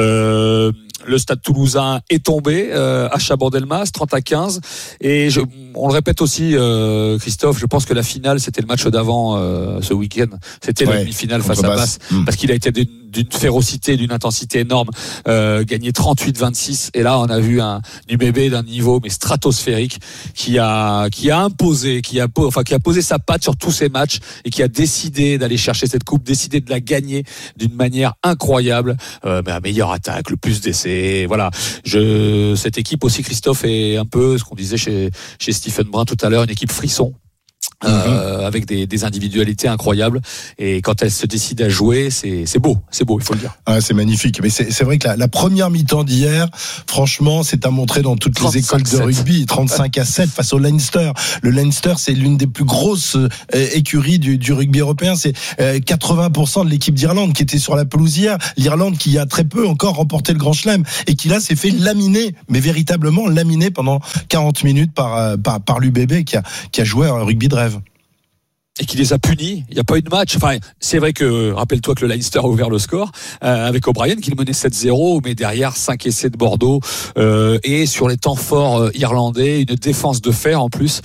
Speaker 3: Euh, le Stade Toulousain est tombé euh, à Chabandelmas, trente à quinze, et je, on le répète aussi, euh, Christophe, je pense que la finale c'était le match d'avant euh, ce week-end, c'était ouais, la demi-finale face à Basse, mmh. parce qu'il a été d'une, d'une férocité, d'une intensité énorme, euh, gagné trente-huit vingt-six, et là on a vu un U B B d'un niveau mais stratosphérique qui a qui a imposé, qui a enfin qui a posé sa patte sur tous ces matchs et qui a décidé d'aller chercher cette coupe, décidé de la gagner d'une manière incroyable, euh, mais la meilleure attaque, le plus d'essais, C'est voilà, je cette équipe aussi, Christophe, est un peu ce qu'on disait chez chez Stephen Brun tout à l'heure, une équipe frisson. Euh, mmh. Avec des, des individualités incroyables, et quand elle se décide à jouer, c'est, c'est beau, c'est beau, il faut le dire.
Speaker 2: Ah, c'est magnifique. Mais c'est, c'est vrai que la, la première mi-temps d'hier, franchement, c'est à montrer dans toutes les écoles de rugby. trente-cinq à sept face au Leinster. Le Leinster, c'est l'une des plus grosses euh, écuries du, du rugby européen. C'est euh, quatre-vingts pour cent de l'équipe d'Irlande qui était sur la pelouse hier. L'Irlande qui a très peu encore remporté le Grand Chelem et qui là s'est fait laminer, mais véritablement laminer pendant quarante minutes par par, par l'U B B qui a qui a joué un rugby de rêve.
Speaker 3: Et qui les a punis. Il n'y a pas eu de match. Enfin, c'est vrai que, rappelle-toi que le Leinster a ouvert le score, euh, avec O'Brien, qui le menait sept zéro, mais derrière, cinq essais de Bordeaux, euh, et sur les temps forts euh, irlandais, une défense de fer en plus,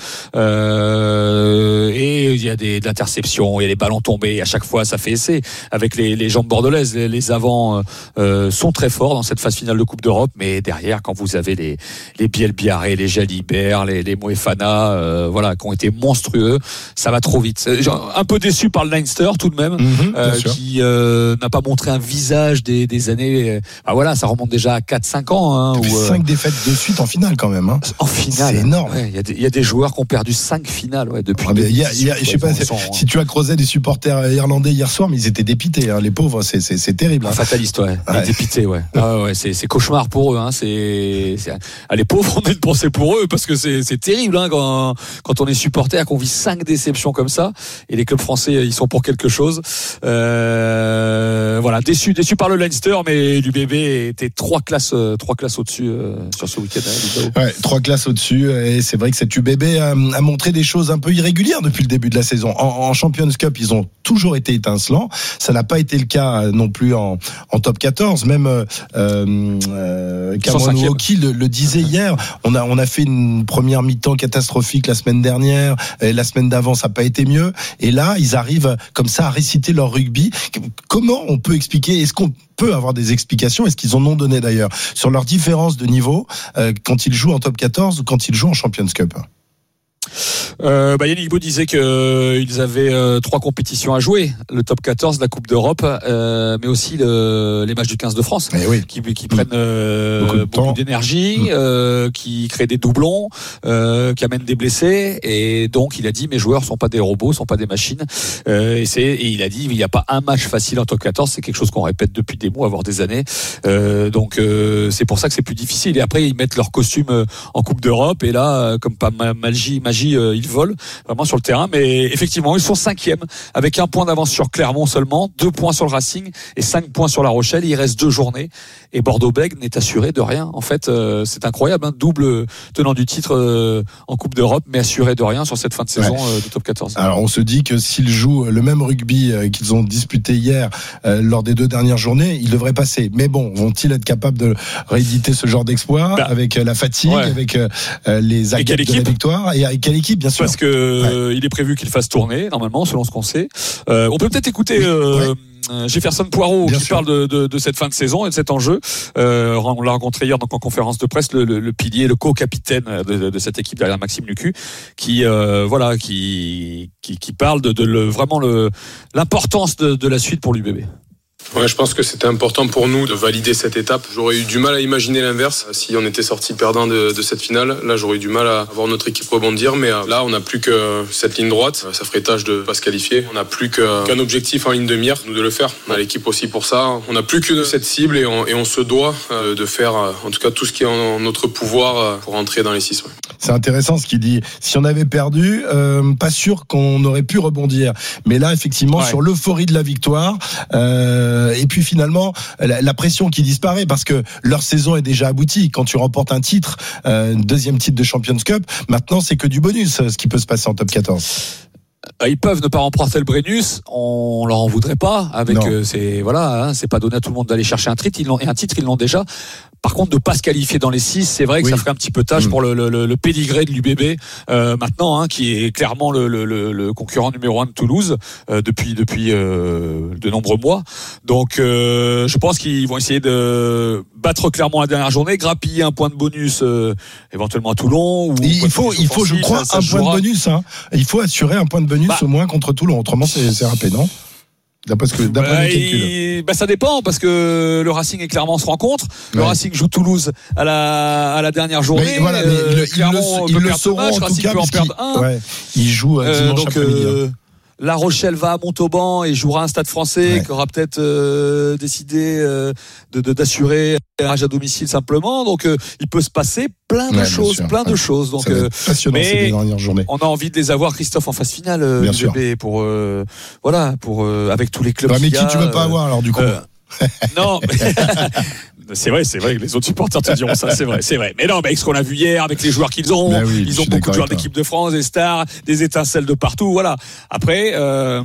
Speaker 3: euh, et il y a des, de l'interception, il y a des ballons tombés, à chaque fois, ça fait essai. Avec les, les jambes bordelaises, les, les avants, euh, sont très forts dans cette phase finale de Coupe d'Europe, mais derrière, quand vous avez les, les Biel Biarré, les Jalibert, les, les Moefana, euh, voilà, qui ont été monstrueux, ça va trop vite. Un peu déçu par le Leinster tout de même, mmh, euh, qui euh, n'a pas montré un visage des, des années. Ah voilà, ça remonte déjà à quatre cinq ans. Hein,
Speaker 2: où, cinq euh, défaites de suite en finale quand même. Hein.
Speaker 3: En finale,
Speaker 2: c'est énorme.
Speaker 3: Il ouais, y, y a des joueurs qui ont perdu cinq finales ouais, depuis. Ah,
Speaker 2: y a, y a, je sais pas si, sont, si tu as creusé des supporters irlandais hier soir, mais ils étaient dépités. Hein, les pauvres, c'est, c'est, c'est terrible. Hein.
Speaker 3: Fataliste, ouais. ouais. Dépités, ouais. Ah, ouais c'est, c'est cauchemar pour eux. Hein. C'est, c'est... Ah, les pauvres, on a une pensée pour eux parce que c'est, c'est terrible hein, quand, quand on est supporter, qu'on vit cinq déceptions comme ça. Et les clubs français, ils sont pour quelque chose. Euh, voilà, déçu, déçu par le Leinster, mais l'U B B était trois classes, trois classes au-dessus euh, sur ce week-end.
Speaker 2: Hein, ouais, trois classes au-dessus, et c'est vrai que cette U B B a, a montré des choses un peu irrégulières depuis le début de la saison. En, en Champions Cup, ils ont toujours été étincelants. Ça n'a pas été le cas non plus en, en top quatorze. Même euh, euh, Cameron Wauquiez le, le disait hier. On a, on a fait une première mi-temps catastrophique la semaine dernière. Et la semaine d'avant, ça n'a pas été mieux. Et là, ils arrivent comme ça à réciter leur rugby. Comment on peut expliquer, est-ce qu'on peut avoir des explications, est-ce qu'ils en ont donné d'ailleurs, sur leur différence de niveau euh, quand ils jouent en top quatorze ou quand ils jouent en Champions Cup?
Speaker 3: Euh, bah Yannick Beau disait qu'ils euh, avaient euh, trois compétitions à jouer, le top quatorze, la Coupe d'Europe, euh, mais aussi le, les matchs du quinze de France,
Speaker 2: oui.
Speaker 3: qui, qui prennent euh, beaucoup, de beaucoup d'énergie, mmh. euh, qui créent des doublons, euh, qui amènent des blessés, et donc il a dit mes joueurs sont pas des robots, sont pas des machines, euh, et, c'est, et il a dit il n'y a pas un match facile en top quatorze, c'est quelque chose qu'on répète depuis des mois, voire des années, euh, donc euh, c'est pour ça que c'est plus difficile, et après ils mettent leur costume en Coupe d'Europe, et là comme pas magie, magie euh, ils volent vraiment sur le terrain, mais effectivement ils sont cinquièmes avec un point d'avance sur Clermont seulement, deux points sur le Racing et cinq points sur La Rochelle. Il reste deux journées et Bordeaux-Bègles n'est assuré de rien. En fait, euh, c'est incroyable, hein, double tenant du titre euh, en Coupe d'Europe, mais assuré de rien sur cette fin de saison ouais. euh, du top quatorze.
Speaker 2: Alors on se dit que s'ils jouent le même rugby euh, qu'ils ont disputé hier euh, lors des deux dernières journées, ils devraient passer. Mais bon, vont-ils être capables de rééditer ce genre d'exploit bah, avec euh, la fatigue, ouais. avec euh, les adeptes de la victoire, et avec quelle équipe, bien sûr?
Speaker 3: Parce que euh, ouais. il est prévu qu'il fasse tourner normalement, selon ce qu'on sait. Euh, on peut peut-être écouter. Oui. Euh, ouais. Jefferson Poirot Bien qui sûr. parle de, de, de cette fin de saison et de cet enjeu. Euh, on l'a rencontré hier donc en conférence de presse, le, le, le pilier, le co-capitaine de, de cette équipe derrière Maxime Lucu, qui euh, voilà, qui, qui qui parle de, de le, vraiment le l'importance de, de la suite pour l'U B B.
Speaker 15: Ouais, je pense que c'était important pour nous de valider cette étape. J'aurais eu du mal à imaginer l'inverse si on était sorti perdant de, de cette finale. Là, j'aurais eu du mal à voir notre équipe rebondir, mais là, on n'a plus que cette ligne droite. Ça ferait tâche de pas se qualifier. On n'a plus que, qu'un objectif en ligne de mire, nous de le faire. On a l'équipe aussi pour ça. On n'a plus que cette cible et on, et on se doit de faire, en tout cas, tout ce qui est en notre pouvoir pour entrer dans les six. Ouais.
Speaker 2: C'est intéressant ce qu'il dit. Si on avait perdu, euh, pas sûr qu'on aurait pu rebondir. Mais là, effectivement, ouais. sur l'euphorie de la victoire. Euh, Et puis finalement, la, la pression qui disparaît parce que leur saison est déjà aboutie. Quand tu remportes un titre, euh, deuxième titre de Champions Cup, maintenant c'est que du bonus ce qui peut se passer en top quatorze.
Speaker 3: Ils peuvent ne pas remporter le Brennus, on leur en voudrait pas. Avec euh, c'est voilà, hein, c'est pas donné à tout le monde d'aller chercher un titre. Ils l'ont et un titre, ils l'ont déjà. Par contre, de pas se qualifier dans les six, c'est vrai que oui. ça ferait un petit peu tâche mmh. pour le, le, le pédigré de l'U B B euh, maintenant, hein, qui est clairement le, le, le concurrent numéro un de Toulouse euh, depuis depuis euh, de nombreux mois. Donc, euh, je pense qu'ils vont essayer de battre Clermont la dernière journée, grappiller un point de bonus euh, éventuellement à Toulon. Ou
Speaker 2: il faut, il faut, je crois, ça, ça un jouera. point de bonus. Hein. Il faut assurer un point de bonus bah, au moins contre Toulon. Autrement, c'est, c'est râpé, non? D'après ce que d'après
Speaker 19: bah,
Speaker 2: mes calculs.
Speaker 19: il, bah, ça dépend parce que le Racing et Clermont se rencontrent. Le ouais. Racing joue Toulouse à la à la dernière journée.
Speaker 2: Mais voilà, mais
Speaker 19: euh,
Speaker 2: le, Clermont
Speaker 19: ils
Speaker 2: peut
Speaker 19: le,
Speaker 2: perdre
Speaker 19: sauront
Speaker 2: match,
Speaker 19: en Racing
Speaker 2: tout cas,
Speaker 19: peut en perdre un.
Speaker 2: Ouais, il joue euh, dimanche
Speaker 19: euh, donc,
Speaker 2: après-midi.
Speaker 19: Euh,
Speaker 2: hein.
Speaker 19: La Rochelle va à Montauban et jouera un Stade Français ouais. qui aura peut-être euh, décidé euh, de, de, d'assurer un match à domicile simplement. Donc euh, il peut se passer plein de ouais, choses, plein ouais. de choses. Donc
Speaker 2: euh, passionnant ces dernières journées.
Speaker 19: On a envie de les avoir, Christophe, en phase finale, euh,
Speaker 2: bien sûr.
Speaker 19: pour euh, voilà, pour euh, avec tous les clubs.
Speaker 2: Ouais, mais
Speaker 19: qui
Speaker 2: qui
Speaker 19: a,
Speaker 2: tu veux pas avoir alors du coup
Speaker 19: euh, Non. C'est vrai, c'est vrai que les autres supporters te diront ça, c'est vrai, c'est vrai. Mais non, mais avec ce qu'on a vu hier, avec les joueurs qu'ils ont,
Speaker 2: oui,
Speaker 19: ils ont beaucoup de joueurs d'équipe de France, des stars, des étincelles de partout, voilà. Après, euh,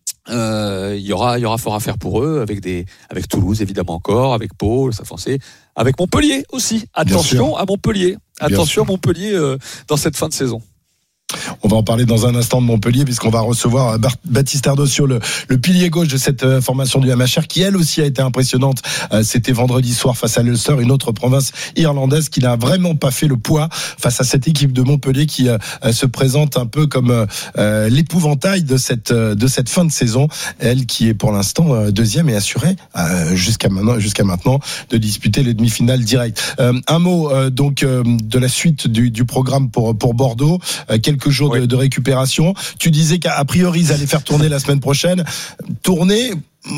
Speaker 19: euh, il y aura, il y aura fort à faire pour eux, avec des, avec Toulouse évidemment encore, avec Pau, le Stade Français, avec Montpellier aussi. Attention à Montpellier, attention à Montpellier euh, dans cette fin de saison.
Speaker 2: On va en parler dans un instant de Montpellier puisqu'on va recevoir Baptiste Ardosio, le, le pilier gauche de cette formation du M H R qui elle aussi a été impressionnante. C'était vendredi soir face à l'Ulster, une autre province irlandaise qui n'a vraiment pas fait le poids face à cette équipe de Montpellier qui euh, se présente un peu comme euh, l'épouvantail de cette de cette fin de saison. Elle qui est pour l'instant deuxième et assurée euh, jusqu'à maintenant jusqu'à maintenant de disputer les demi-finales directes. Euh, un mot euh, donc euh, de la suite du, du programme pour pour Bordeaux. Euh, quelques jours oui. de, de récupération. Tu disais qu'à priori ils allaient faire tourner la semaine prochaine. Tourner,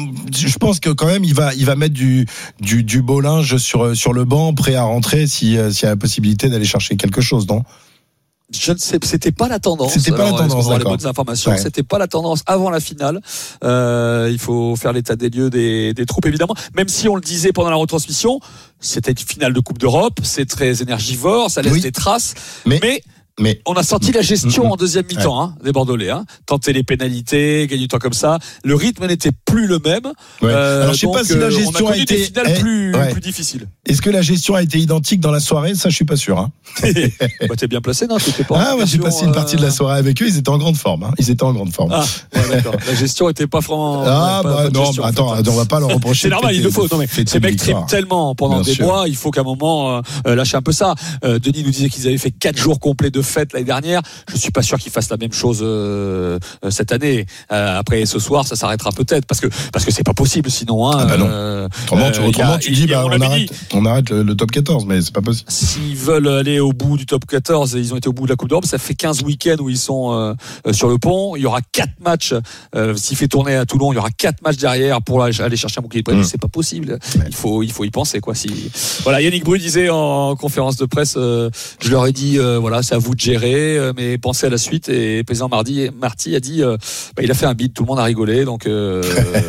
Speaker 2: je pense que quand même il va il va mettre du du, du beau linge sur sur le banc, prêt à rentrer si s'il y a la possibilité d'aller chercher quelque chose, non?
Speaker 19: Je ne sais, c'était pas la tendance.
Speaker 2: C'était pas Alors, la tendance.
Speaker 19: Pour les bonnes informations, ouais. C'était pas la tendance avant la finale. Euh, il faut faire l'état des lieux des, des troupes évidemment. Même si on le disait pendant la retransmission, c'était une finale de Coupe d'Europe, c'est très énergivore, ça laisse oui. des traces, mais, mais Mais on a senti la gestion mmh, en deuxième mi-temps ouais. hein, des Bordelais. Hein. Tenter les pénalités, gagner du temps comme ça. Le rythme n'était plus le même.
Speaker 2: Ouais. Euh, Alors je sais pas si la gestion
Speaker 19: a, a
Speaker 2: été
Speaker 19: des finales eh, plus, ouais. plus difficiles.
Speaker 2: Est-ce que la gestion a été identique dans la soirée? Ça, je suis pas sûr. Hein.
Speaker 19: bah, t'es bien placé, non? T'étais pas.
Speaker 2: Ah ouais, j'ai passé une partie de la soirée avec eux. Ils étaient en grande forme. Hein. Ils étaient en grande forme.
Speaker 19: Ah, ouais, d'accord. La gestion était pas franchement.
Speaker 2: Ah
Speaker 19: ouais,
Speaker 2: bah
Speaker 19: pas,
Speaker 2: non,
Speaker 19: gestion,
Speaker 2: bah, attends,
Speaker 19: en fait.
Speaker 2: on va pas leur reprocher.
Speaker 19: C'est normal, il le faut. Non mais ces mecs triment tellement pendant bien des sûr. mois. Il faut qu'à un moment euh, lâcher un peu ça. Euh, Denis nous disait qu'ils avaient fait quatre jours complets de fête l'année dernière. Je suis pas sûr qu'ils fassent la même chose euh, cette année. Euh, après ce soir, ça s'arrêtera peut-être parce que parce que c'est pas possible sinon. Hein,
Speaker 2: ah bah non.
Speaker 19: Euh,
Speaker 2: autrement, tu, autrement, a, tu dis bah, on, on arrête, dit, on arrête le, le top quatorze, mais c'est pas possible.
Speaker 19: S'ils veulent aller au bout du top quatorze, ils ont été au bout de la Coupe d'Europe. Ça fait quinze week-ends où ils sont euh, sur le pont. Il y aura quatre matchs. Euh, s'il fait tourner à Toulon, il y aura quatre matchs derrière pour aller chercher un bouclier de prévu. Mmh. C'est pas possible. Ouais. Il faut il faut y penser quoi. Si voilà, Yannick Bru disait en conférence de presse, euh, je leur ai dit euh, voilà, c'est à vous de gérer, euh, mais pensez à la suite. Et le président Marty, Marty a dit, euh, bah, il a fait un bid, tout le monde a rigolé, donc euh,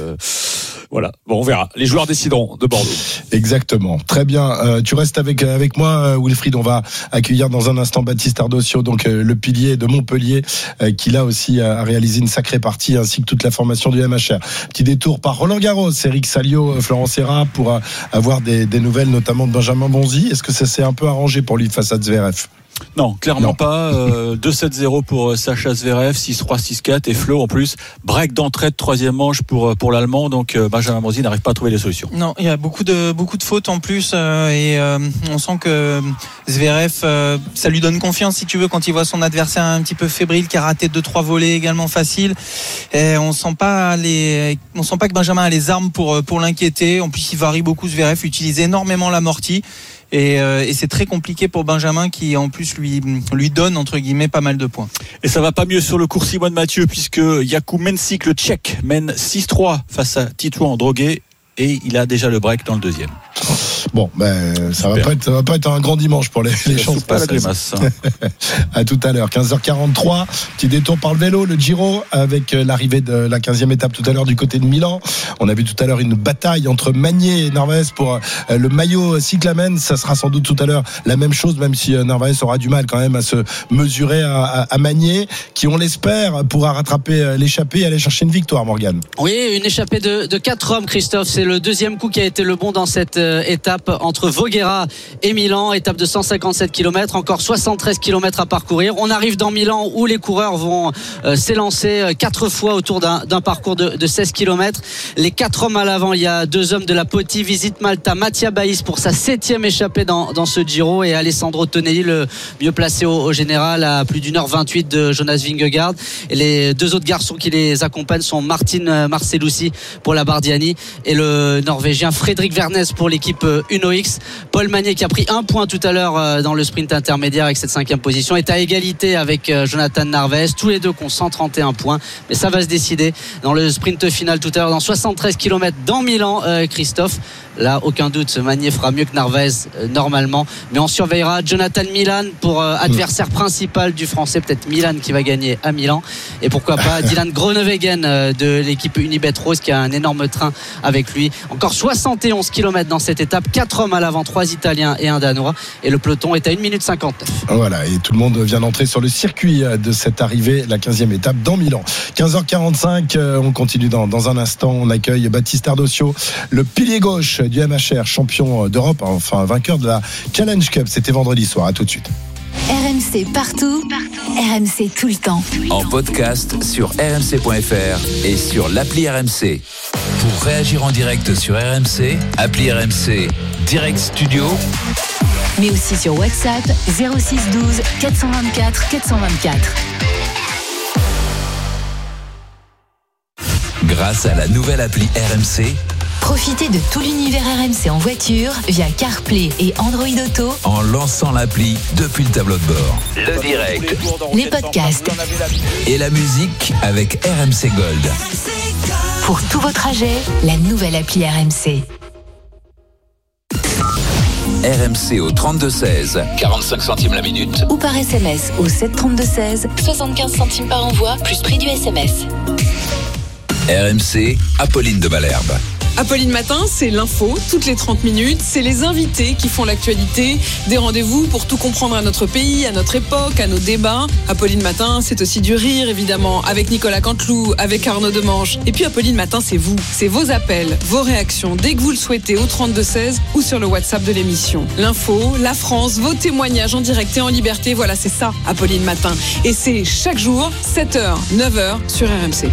Speaker 19: voilà. Bon, on verra. Les joueurs décideront de Bordeaux.
Speaker 2: Exactement. Très bien. Euh, tu restes avec avec moi, Wilfried. On va accueillir dans un instant Baptiste Ardosio, donc euh, le pilier de Montpellier, euh, qui là aussi a réalisé une sacrée partie, ainsi que toute la formation du M H R. Petit détour par Roland Garros, Eric Salio, Florent Serra, pour euh, avoir des, des nouvelles, notamment de Benjamin Bonzi. Est-ce que ça s'est un peu arrangé pour lui face à Zverev?
Speaker 3: Non, clairement non. pas. Euh, deux sept zéro pour Sacha Zverev, six trois, six quatre et Flo en plus. Break d'entrée de troisième manche pour pour l'Allemand. Donc euh, Benjamin Bonzi n'arrive pas à trouver les solutions.
Speaker 1: Non, il y a beaucoup de beaucoup de fautes en plus euh, et euh, on sent que Zverev, euh, ça lui donne confiance si tu veux quand il voit son adversaire un petit peu fébrile qui a raté deux trois volets également faciles. Et on sent pas les, on sent pas que Benjamin a les armes pour pour l'inquiéter. En plus, il varie beaucoup. Zverev utilise énormément l'amorti. Et, euh, et c'est très compliqué pour Benjamin qui en plus lui lui donne entre guillemets pas mal de points.
Speaker 3: Et ça va pas mieux sur le cours Simone Mathieu puisque Jakub Mensik, le Tchèque, mène six trois face à Titouan Droguet et il a déjà le break dans le deuxième.
Speaker 2: Bon, ben ça va pas être ça va pas être un grand dimanche pour les, les chances
Speaker 3: pas la grimace.
Speaker 2: À tout à l'heure, quinze heures quarante-trois. Petit détour par le vélo, le Giro avec l'arrivée de la quinzième étape tout à l'heure du côté de Milan. On a vu tout à l'heure une bataille entre Magnier et Narvaez pour le maillot cyclamen. Ça sera sans doute tout à l'heure la même chose, même si Narvaez aura du mal quand même à se mesurer à, à, à Magnier, qui on l'espère pourra rattraper l'échappée et aller chercher une victoire. Morgane.
Speaker 20: Oui, une échappée de, de quatre hommes, Christophe. C'est le deuxième coup qui a été le bon dans cette euh, étape. étape entre Voghera et Milan, étape de cent cinquante-sept kilomètres, encore soixante-treize kilomètres à parcourir. On arrive dans Milan où les coureurs vont euh, s'élancer euh, quatre fois autour d'un, d'un parcours de, de seize kilomètres. Les quatre hommes à l'avant, il y a deux hommes de la Poti, Visite Malta, Mattia Baïs pour sa septième échappée dans, dans ce Giro, et Alessandro Tonelli, le mieux placé au, au général, à plus d'une heure vingt-huit de Jonas Vingegaard. Et les deux autres garçons qui les accompagnent sont Martin Marcellucci pour la Bardiani et le Norvégien Frédéric Vernes pour l'équipe Uno X. Paul Magnier, qui a pris un point tout à l'heure dans le sprint intermédiaire avec cette cinquième position, est à égalité avec Jonathan Narvaez, tous les deux qui ont cent trente et un points, mais ça va se décider dans le sprint final tout à l'heure dans soixante-treize kilomètres dans Milan. euh, Christophe, là aucun doute, Magnier fera mieux que Narvaez euh, normalement, mais on surveillera Jonathan Milan pour euh, adversaire principal du français, peut-être Milan qui va gagner à Milan, et pourquoi pas Dylan Groenewegen euh, de l'équipe Unibet Rose qui a un énorme train avec lui. Encore soixante et onze kilomètres dans cette étape, quatre hommes à l'avant, trois Italiens et un Danois, et le peloton est à une minute cinquante-neuf.
Speaker 2: Voilà, et tout le monde vient d'entrer sur le circuit de cette arrivée, la quinzième étape dans Milan. quinze heures quarante-cinq, on continue dans, dans un instant. On accueille Baptiste Ardosio, le pilier gauche du M H R, champion d'Europe, enfin vainqueur de la Challenge Cup. C'était vendredi soir. À tout de suite.
Speaker 6: R M C partout, partout. R M C tout le temps.
Speaker 7: En podcast sur r m c point f r et sur l'appli R M C. Pour réagir en direct sur R M C, appli R M C Direct Studio.
Speaker 6: Mais aussi sur WhatsApp zéro six douze quatre cent vingt-quatre quatre cent vingt-quatre.
Speaker 7: Grâce à la nouvelle appli R M C,
Speaker 6: profitez de tout l'univers R M C en voiture via CarPlay et Android Auto
Speaker 7: en lançant l'appli depuis le tableau de bord. Le direct,
Speaker 6: les podcasts
Speaker 7: et la musique avec R M C Gold.
Speaker 6: Pour tous vos trajets, la nouvelle appli R M C.
Speaker 7: R M C au trente-deux seize, quarante-cinq centimes la minute.
Speaker 6: Ou par S M S au sept trente-deux seize, soixante-quinze centimes par envoi, plus prix du S M S.
Speaker 7: R M C, Apolline de Malherbe.
Speaker 21: Apolline Matin, c'est l'info, toutes les trente minutes, c'est les invités qui font l'actualité, des rendez-vous pour tout comprendre à notre pays, à notre époque, à nos débats. Apolline Matin, c'est aussi du rire, évidemment, avec Nicolas Canteloup, avec Arnaud Demange. Et puis Apolline Matin, c'est vous, c'est vos appels, vos réactions, dès que vous le souhaitez, au trente-deux seize ou sur le WhatsApp de l'émission. L'info, la France, vos témoignages en direct et en liberté, voilà, c'est ça, Apolline Matin. Et c'est chaque jour, sept heures, neuf heures, sur R M C.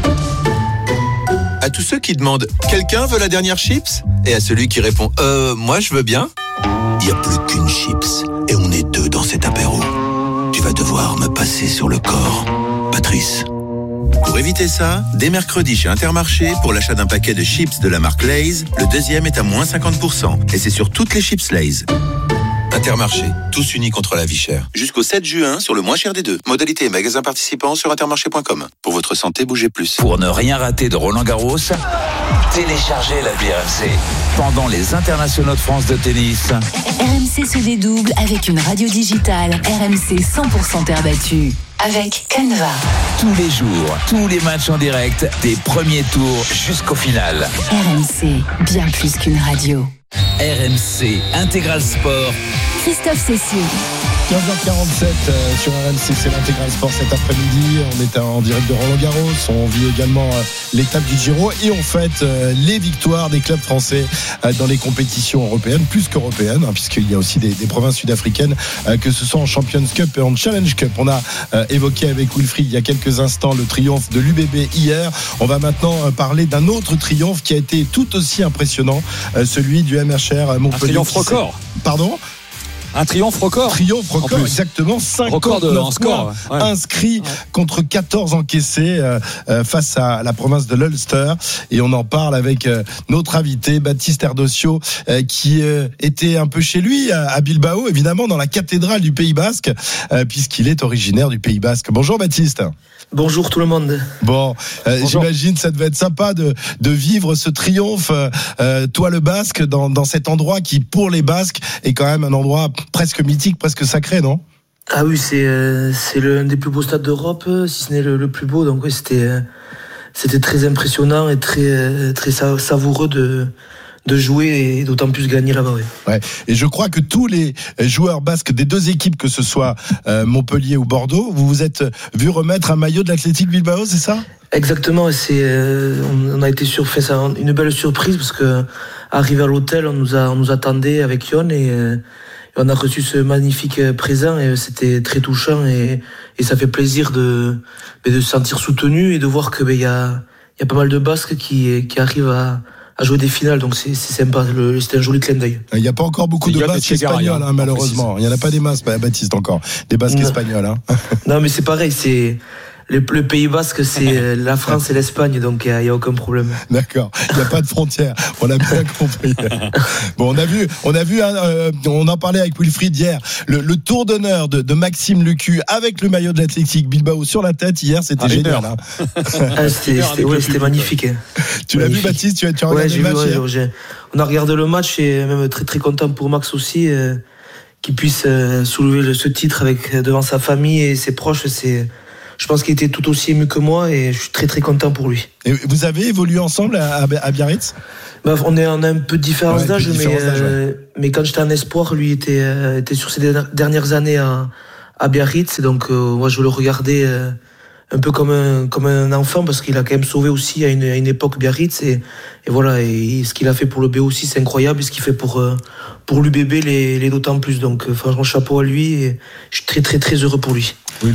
Speaker 16: À tous ceux qui demandent « Quelqu'un veut la dernière chips ?» et à celui qui répond « Euh, moi je veux bien ?» Il n'y a plus qu'une chips et on est deux dans cet apéro. Tu vas devoir me passer sur le corps, Patrice. Pour éviter ça, dès mercredi chez Intermarché, pour l'achat d'un paquet de chips de la marque Lay's, le deuxième est à moins cinquante pour cent et c'est sur toutes les chips Lay's. Intermarché, tous unis contre la vie chère. Jusqu'au sept juin sur le moins cher des deux. Modalité et magasin participants sur intermarché point com. Pour votre santé, bougez plus.
Speaker 7: Pour ne rien rater de Roland Garros, téléchargez l'appli R M C. Pendant les internationaux de France de tennis,
Speaker 6: R M C se dédouble avec une radio digitale R M C cent pour cent terre battue. Avec Canva.
Speaker 7: Tous les jours, tous les matchs en direct, des premiers tours jusqu'au final.
Speaker 6: R M C, bien plus qu'une radio.
Speaker 7: R M C Intégral Sport.
Speaker 6: Christophe Cessieux.
Speaker 2: quinze heures quarante-sept euh, sur R M C, c'est l'Intégral Sport cet après-midi. On est en direct de Roland Garros. On vit également euh, l'étape du Giro et on fête euh, les victoires des clubs français euh, dans les compétitions européennes, plus qu'européennes, hein, puisqu'il y a aussi des, des provinces sud-africaines, euh, que ce soit en Champions Cup et en Challenge Cup. On a euh, évoqué avec Wilfried il y a quelques instants le triomphe de l'U B B hier. On va maintenant euh, parler d'un autre triomphe qui a été tout aussi impressionnant, euh, celui du M H R Montpellier.
Speaker 19: Un triomphe record.
Speaker 2: Pardon ?
Speaker 19: Un triomphe record.
Speaker 2: Triomphe record, exactement. cinquante-neuf points ouais. inscrits ouais. contre quatorze encaissés euh, euh, face à la province de l'Ulster. Et on en parle avec euh, notre invité, Baptiste Ardosio, euh, qui euh, était un peu chez lui à, à Bilbao, évidemment, dans la cathédrale du Pays Basque, euh, puisqu'il est originaire du Pays Basque. Bonjour Baptiste.
Speaker 22: Bonjour tout le monde.
Speaker 2: Bon, euh, j'imagine ça devait être sympa de, de vivre ce triomphe, euh, toi le Basque, dans, dans cet endroit qui, pour les Basques, est quand même un endroit presque mythique, presque sacré, non ?
Speaker 22: Ah oui, c'est euh, c'est l'un des plus beaux stades d'Europe, si ce n'est le, le plus beau. Donc oui, c'était euh, c'était très impressionnant et très très savoureux de de jouer et d'autant plus gagner là-bas. Ouais.
Speaker 2: Ouais. Et je crois que tous les joueurs basques des deux équipes, que ce soit euh, Montpellier ou Bordeaux, vous vous êtes vu remettre un maillot de l'Athletic Bilbao, c'est ça ?
Speaker 22: Exactement. C'est, euh, on a été surpris, ça, une belle surprise parce que arrivé à l'hôtel, on nous a, on nous attendait avec Yon et, euh, et on a reçu ce magnifique présent et c'était très touchant et, et ça fait plaisir de, de se sentir soutenu et de voir que ben il y a, il y a pas mal de Basques qui, qui arrivent à à jouer des finales, donc c'est, c'est sympa, le, c'est un joli clin d'œil.
Speaker 2: Il n'y a pas encore beaucoup de Basques espagnols, hein, malheureusement. Il n'y en a pas des masses, Baptiste, encore. Des Basques espagnols. Hein.
Speaker 22: Non, mais c'est pareil, c'est... Le, le Pays Basque, c'est la France et l'Espagne, donc il n'y a, a aucun problème.
Speaker 2: D'accord, il n'y a pas de frontières, on a bien compris. Bon, on a vu, on a vu, euh, on en parlait avec Wilfried hier, le, le tour d'honneur de, de Maxime Lucu avec le maillot de l'Athletic Bilbao sur la tête hier, c'était ah, génial. Hein.
Speaker 22: Ah, c'était, c'était, ouais, c'était magnifique. Hein.
Speaker 2: Tu magnifique. L'as vu, Baptiste, tu as, tu as regardé
Speaker 22: ouais,
Speaker 2: le match
Speaker 22: vu,
Speaker 2: hier
Speaker 22: ouais, j'ai, On a regardé le match et même très très content pour Max aussi, euh, qu'il puisse euh, soulever le, ce titre avec devant sa famille et ses proches, c'est... Je pense qu'il était tout aussi ému que moi et je suis très très content pour lui.
Speaker 2: Et vous avez évolué ensemble à, à Biarritz ?
Speaker 22: Bah, on, est, on a un peu de différence ouais, d'âge, mais, d'âge euh, ouais. mais quand j'étais en espoir, lui était, euh, était sur ses dernières années à, à Biarritz. Et donc euh, moi je le regardais euh, un peu comme un, comme un enfant parce qu'il a quand même sauvé aussi à une, à une époque Biarritz. Et, et voilà, et, et ce qu'il a fait pour le B aussi, c'est incroyable. Et ce qu'il fait pour, euh, pour l'U B B, les, les d'autant plus. Donc euh, franchement, chapeau à lui et je suis très très très heureux pour lui.
Speaker 2: Wilfried ?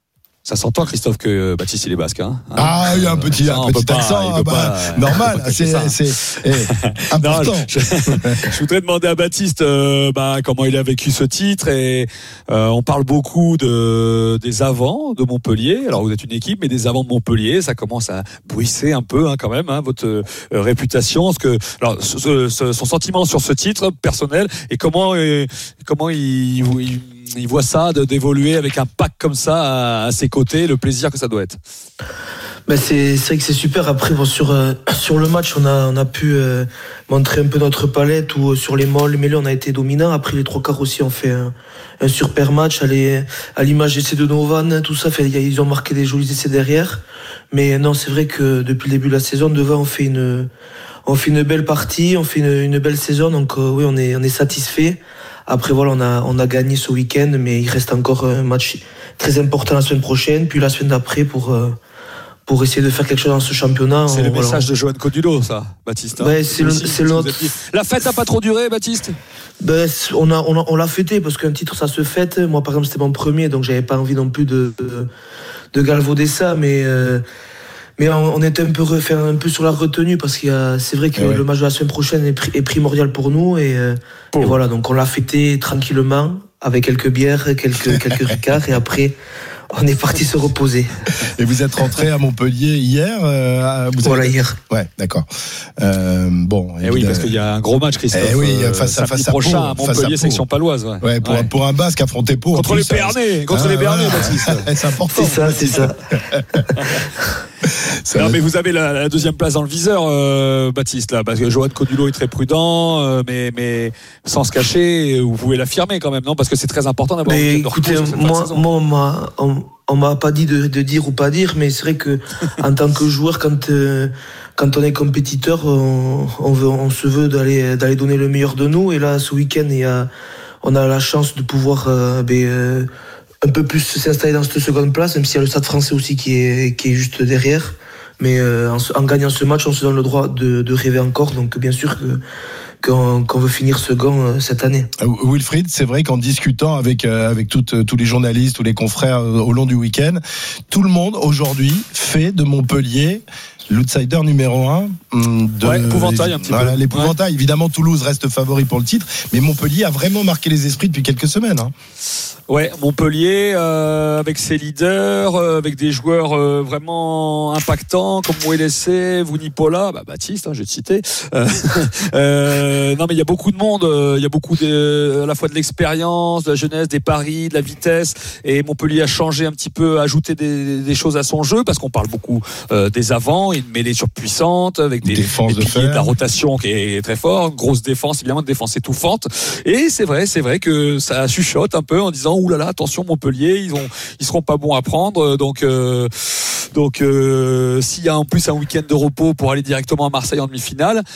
Speaker 19: Ça s'entend, Christophe, que Baptiste il est basque. Hein
Speaker 2: ah, il y a un petit,
Speaker 19: non,
Speaker 2: un petit
Speaker 19: pas,
Speaker 2: accent, bah, pas, normal, c'est, c'est, c'est important.
Speaker 19: Non, je, je voudrais demander à Baptiste euh, bah, comment il a vécu ce titre. Et euh, on parle beaucoup de des avants de Montpellier. Alors vous êtes une équipe, mais des avants de Montpellier, ça commence à bruisser un peu hein, quand même hein, votre euh, réputation. Ce que, alors, ce, ce, son sentiment sur ce titre personnel et comment euh, comment il, il il voit ça de, d'évoluer avec un pack comme ça à, à ses côtés, le plaisir que ça doit être.
Speaker 22: Ben c'est, c'est vrai que c'est super. Après, bon, sur, euh, sur le match, on a, on a pu euh, montrer un peu notre palette ou euh, sur les molles, mais là, on a été dominant. Après, les trois quarts aussi, on fait un, un super match. À, les, à l'image d'essais de Novan, tout ça, fait, ils ont marqué des jolis essais derrière. Mais non, c'est vrai que depuis le début de la saison, devant, on fait une, on fait une belle partie, on fait une, une belle saison. Donc, euh, oui, on est, on est satisfait. Après voilà, on a on a gagné ce week-end, mais il reste encore un match très important la semaine prochaine, puis la semaine d'après pour euh, pour essayer de faire quelque chose dans ce championnat.
Speaker 19: C'est on, le
Speaker 22: voilà.
Speaker 19: message de Johan Codulo, ça, Baptiste. Hein.
Speaker 22: Ouais, c'est, le, c'est le notre.
Speaker 19: La fête n'a pas trop duré, Baptiste.
Speaker 22: Ben on a on a on l'a fêté parce qu'un titre ça se fête. Moi par exemple c'était mon premier, donc j'avais pas envie non plus de de, de galvauder ça, mais. Euh, Mais on, on était un peu refait un peu sur la retenue parce qu'il y a, c'est vrai que ouais. le match de la semaine prochaine est, pri, est primordial pour nous et, euh, et voilà, donc on l'a fêté tranquillement avec quelques bières, quelques quelques ricards et après on est parti se reposer.
Speaker 2: Et vous êtes rentré à Montpellier hier euh, vous
Speaker 22: Voilà
Speaker 2: avez...
Speaker 22: hier.
Speaker 2: Ouais, d'accord. Euh, bon.
Speaker 19: Et oui, parce qu'il y a un gros match, Christophe.
Speaker 2: Eh oui, face à face à
Speaker 19: prochain
Speaker 2: Pau,
Speaker 19: à Montpellier, section paloise. Ouais.
Speaker 2: Ouais, pour, ouais. pour un Basque affronter Pau.
Speaker 19: Contre les Béarnais, contre
Speaker 2: ah,
Speaker 19: les Béarnais,
Speaker 2: ouais.
Speaker 19: Baptiste.
Speaker 2: C'est important.
Speaker 22: C'est ça, c'est ça.
Speaker 19: Ça non, mais vous avez la, la deuxième place dans le viseur, euh, Baptiste, là, parce que Johan Codulo est très prudent, euh, mais, mais sans se cacher, vous pouvez l'affirmer quand même, non ? Parce que c'est très important d'avoir
Speaker 22: mais
Speaker 19: une
Speaker 22: écoutez, moi, moi, on m'a, on, on m'a pas dit de, de dire ou pas dire, mais c'est vrai que en tant que joueur, quand euh, quand on est compétiteur, on, on veut, on se veut d'aller d'aller donner le meilleur de nous. Et là, ce week-end, il y a, on a la chance de pouvoir euh, ben, euh, un peu plus s'installer dans cette seconde place, même s'il y a le Stade Français aussi qui est qui est juste derrière. Mais euh, en, en gagnant ce match, on se donne le droit de, de rêver encore. Donc bien sûr que qu'on, qu'on veut finir second euh, cette année.
Speaker 2: Wilfried, c'est vrai qu'en discutant avec euh, avec toutes, tous les journalistes, tous les confrères euh, au long du week-end, tout le monde aujourd'hui fait de Montpellier l'outsider numéro un. De,
Speaker 19: ouais, l'épouvantail un petit
Speaker 2: voilà,
Speaker 19: peu.
Speaker 2: L'épouvantail. Ouais. Évidemment, Toulouse reste favori pour le titre, mais Montpellier a vraiment marqué les esprits depuis quelques semaines. Hein.
Speaker 19: Ouais, Montpellier euh, avec ses leaders, euh, avec des joueurs euh, vraiment impactants comme Ouelessé, Vunipola, bah Baptiste, hein, je vais te citer. Euh, euh, non mais il y a beaucoup de monde, euh, il y a beaucoup de, à la fois de l'expérience, de la jeunesse, des paris, de la vitesse, et Montpellier a changé un petit peu, a ajouté des, des choses à son jeu parce qu'on parle beaucoup euh, des avants, une mêlée surpuissante avec des, des
Speaker 2: de,
Speaker 19: piliers de la rotation qui est très fort, grosse défense évidemment, de défense étouffante, et c'est vrai, c'est vrai que ça chuchote un peu en disant ouh là là, attention Montpellier, ils ont, ils seront pas bons à prendre. Donc, euh, donc, euh, s'il y a en plus un week-end de repos pour aller directement à Marseille en demi-finale,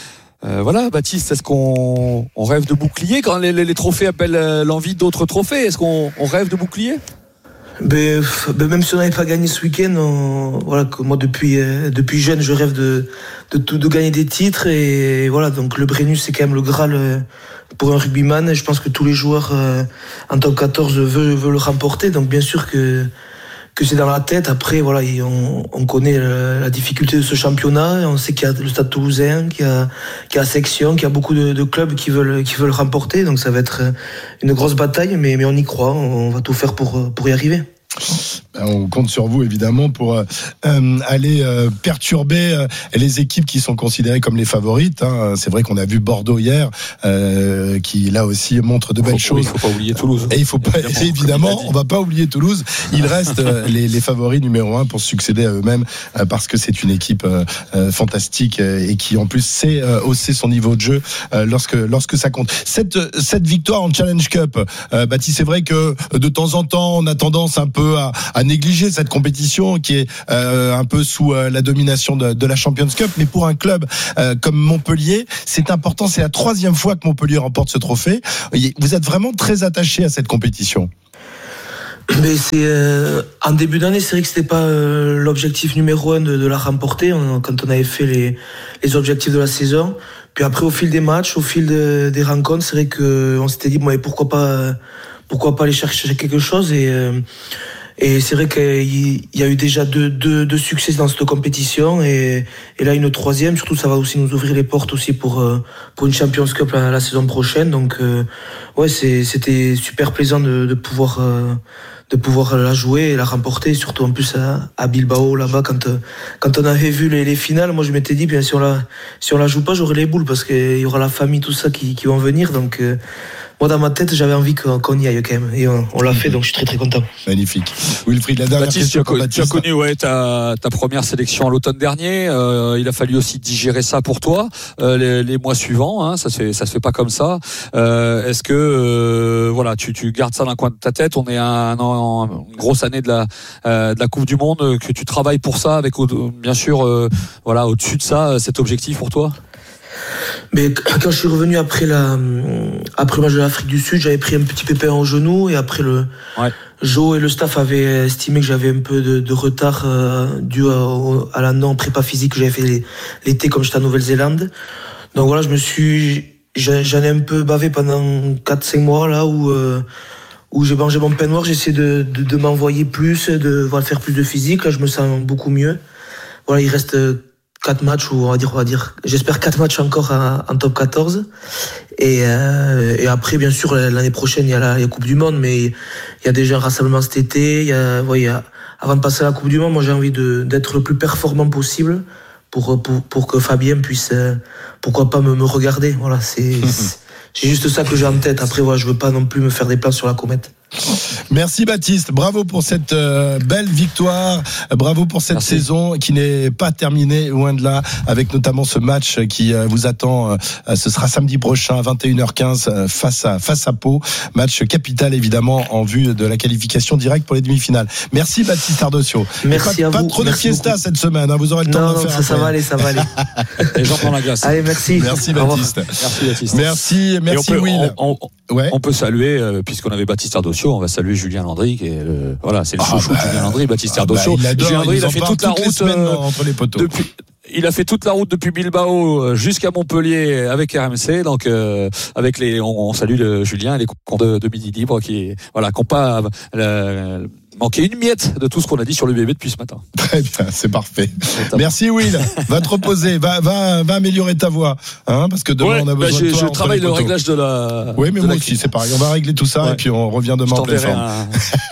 Speaker 19: Euh, voilà, Baptiste, est-ce qu'on on rêve de bouclier quand les, les, les trophées appellent l'envie d'autres trophées? Est-ce qu'on on rêve de bouclier?
Speaker 22: Ben, ben même si on n'avait pas gagné ce week-end, on, voilà, que moi depuis euh, depuis jeune, je rêve de de tout de gagner des titres et voilà. Donc le Brennus, c'est quand même le Graal euh, pour un rugbyman. Et je pense que tous les joueurs euh, en top quatorze veulent veulent le remporter. Donc bien sûr que que c'est dans la tête. Après, voilà, on, on connaît la, la difficulté de ce championnat. On sait qu'il y a le Stade Toulousain, qu'il y a, qu'il y a Section, qu'il y a beaucoup de, de clubs qui veulent, qui veulent remporter. Donc ça va être une grosse bataille, mais, mais on y croit. On va tout faire pour, pour y arriver.
Speaker 2: On compte sur vous évidemment pour euh, aller euh, perturber euh, les équipes qui sont considérées comme les favorites. Hein. C'est vrai qu'on a vu Bordeaux hier, euh, qui là aussi montre de belles
Speaker 19: faut,
Speaker 2: choses.
Speaker 19: Il ne faut pas oublier Toulouse.
Speaker 2: Et il faut pas évidemment, évidemment on va pas oublier Toulouse. Il reste euh, les, les favoris numéro un pour succéder à eux-mêmes euh, parce que c'est une équipe euh, euh, fantastique euh, et qui en plus sait euh, hausser son niveau de jeu euh, lorsque lorsque ça compte. Cette cette victoire en Challenge Cup, euh, Baptiste, c'est vrai que de temps en temps on a tendance un peu à, à négliger cette compétition qui est euh, un peu sous euh, la domination de, de la Champions Cup, mais pour un club euh, comme Montpellier, c'est important. C'est la troisième fois que Montpellier remporte ce trophée. Vous êtes vraiment très attaché à cette compétition.
Speaker 22: Mais c'est euh, en début d'année, c'est vrai que c'était pas euh, l'objectif numéro un de, de la remporter on, quand on avait fait les, les objectifs de la saison. Puis après, au fil des matchs, au fil de, des rencontres, c'est vrai que on s'était dit bon, mais pourquoi pas, pourquoi pas aller chercher quelque chose et euh, Et c'est vrai qu'il y a eu déjà deux, deux, deux succès dans cette compétition et, et là une troisième. Surtout, ça va aussi nous ouvrir les portes aussi pour pour une Champions Cup la, la saison prochaine. Donc euh, ouais, c'est, c'était super plaisant de, de pouvoir euh, de pouvoir la jouer et la remporter. Surtout en plus à, à Bilbao là-bas quand quand on avait vu les, les finales, moi je m'étais dit bien si on la si on la joue pas, j'aurai les boules parce qu'il y aura la famille tout ça qui qui vont venir. Donc euh, moi, dans ma tête, j'avais envie qu'on y aille quand même. Et on, on l'a fait, donc je suis très très content.
Speaker 2: Magnifique. Wilfried, la dernière
Speaker 19: Baptiste,
Speaker 2: question
Speaker 19: tu as,
Speaker 2: Baptiste.
Speaker 19: tu as connu ouais, ta, ta première sélection à l'automne dernier. Euh, il a fallu aussi digérer ça pour toi euh, les, les mois suivants. Hein, ça se fait, ça se fait pas comme ça. Euh, est-ce que euh, voilà, tu, tu gardes ça dans le coin de ta tête? On est à un an, une grosse année de la, euh, de la Coupe du Monde. Que tu travailles pour ça, avec bien sûr, euh, voilà, au-dessus de ça, cet objectif pour toi?
Speaker 22: Mais quand je suis revenu après la après le match de l'Afrique du Sud, j'avais pris un petit pépin au genou et après le ouais. Joe et le staff avaient estimé que j'avais un peu de, de retard euh, dû à, à la non prépa physique que j'avais fait l'été comme j'étais en Nouvelle-Zélande. Donc voilà, je me suis j'en ai un peu bavé pendant quatre cinq mois là où euh, où j'ai mangé mon pain noir, j'ai essayé de, de, de m'envoyer plus, de voilà, faire plus de physique. Là, je me sens beaucoup mieux. Voilà, il reste quatre matchs ou on va dire on va dire j'espère quatre matchs encore en, en top quatorze et euh, et après bien sûr l'année prochaine il y a la, il y a Coupe du Monde, mais il y a déjà un rassemblement cet été. Il y a ouais, il y a, avant de passer à la Coupe du Monde, moi j'ai envie de d'être le plus performant possible pour pour pour que Fabien puisse euh, pourquoi pas me, me regarder. Voilà, c'est, c'est j'ai juste ça que j'ai en tête. Après voilà, je veux pas non plus me faire des plans sur la comète.
Speaker 2: Merci Baptiste, bravo pour cette euh, belle victoire, bravo pour cette Merci. saison qui n'est pas terminée, loin de là, avec notamment ce match qui euh, vous attend, euh, ce sera samedi prochain à vingt et une heures quinze euh, face à face à Pau, match capital évidemment en vue de la qualification directe pour les demi-finales. Merci Baptiste Ardosio.
Speaker 22: Merci
Speaker 2: pas,
Speaker 22: à
Speaker 2: pas
Speaker 22: vous.
Speaker 2: trop
Speaker 22: Merci
Speaker 2: de fiesta
Speaker 22: beaucoup.
Speaker 2: cette semaine, hein, vous aurez le temps
Speaker 22: non,
Speaker 2: de
Speaker 22: non,
Speaker 2: faire.
Speaker 22: Ça, ça va aller, ça va aller.
Speaker 19: Les gens dans la glace.
Speaker 22: Allez, merci.
Speaker 2: Merci Baptiste.
Speaker 19: Merci Baptiste.
Speaker 2: Merci, merci
Speaker 19: on peut,
Speaker 2: Will.
Speaker 19: On, on, ouais. on peut saluer, euh, puisqu'on avait Baptiste Ardosio, on va saluer Julien Landry, qui est le, voilà, c'est le
Speaker 2: ah
Speaker 19: chouchou
Speaker 2: bah,
Speaker 19: de Julien Landry, Baptiste
Speaker 2: ah
Speaker 19: Ardosio.
Speaker 2: Bah, il,
Speaker 19: Julien Landry, il, il a fait toute la route
Speaker 2: euh, entre les poteaux.
Speaker 19: Depuis, il a fait toute la route depuis Bilbao jusqu'à Montpellier avec R M C, donc euh, avec les, on, on salue le, Julien et les cons de, de Midi Libre qui, voilà, qui n'ont pas euh, manqué une miette de tout ce qu'on a dit sur le bébé depuis ce matin.
Speaker 2: Très bien, c'est parfait. Merci Will, va te reposer, va, va, va améliorer ta voix, hein, parce que demain
Speaker 19: ouais,
Speaker 2: on a besoin
Speaker 19: bah
Speaker 2: de toi.
Speaker 19: Je travaille le réglage de la.
Speaker 2: Oui, mais moi
Speaker 19: la
Speaker 2: aussi, c'est pareil. On va régler tout ça ouais. et puis on revient demain en pleine forme. Un...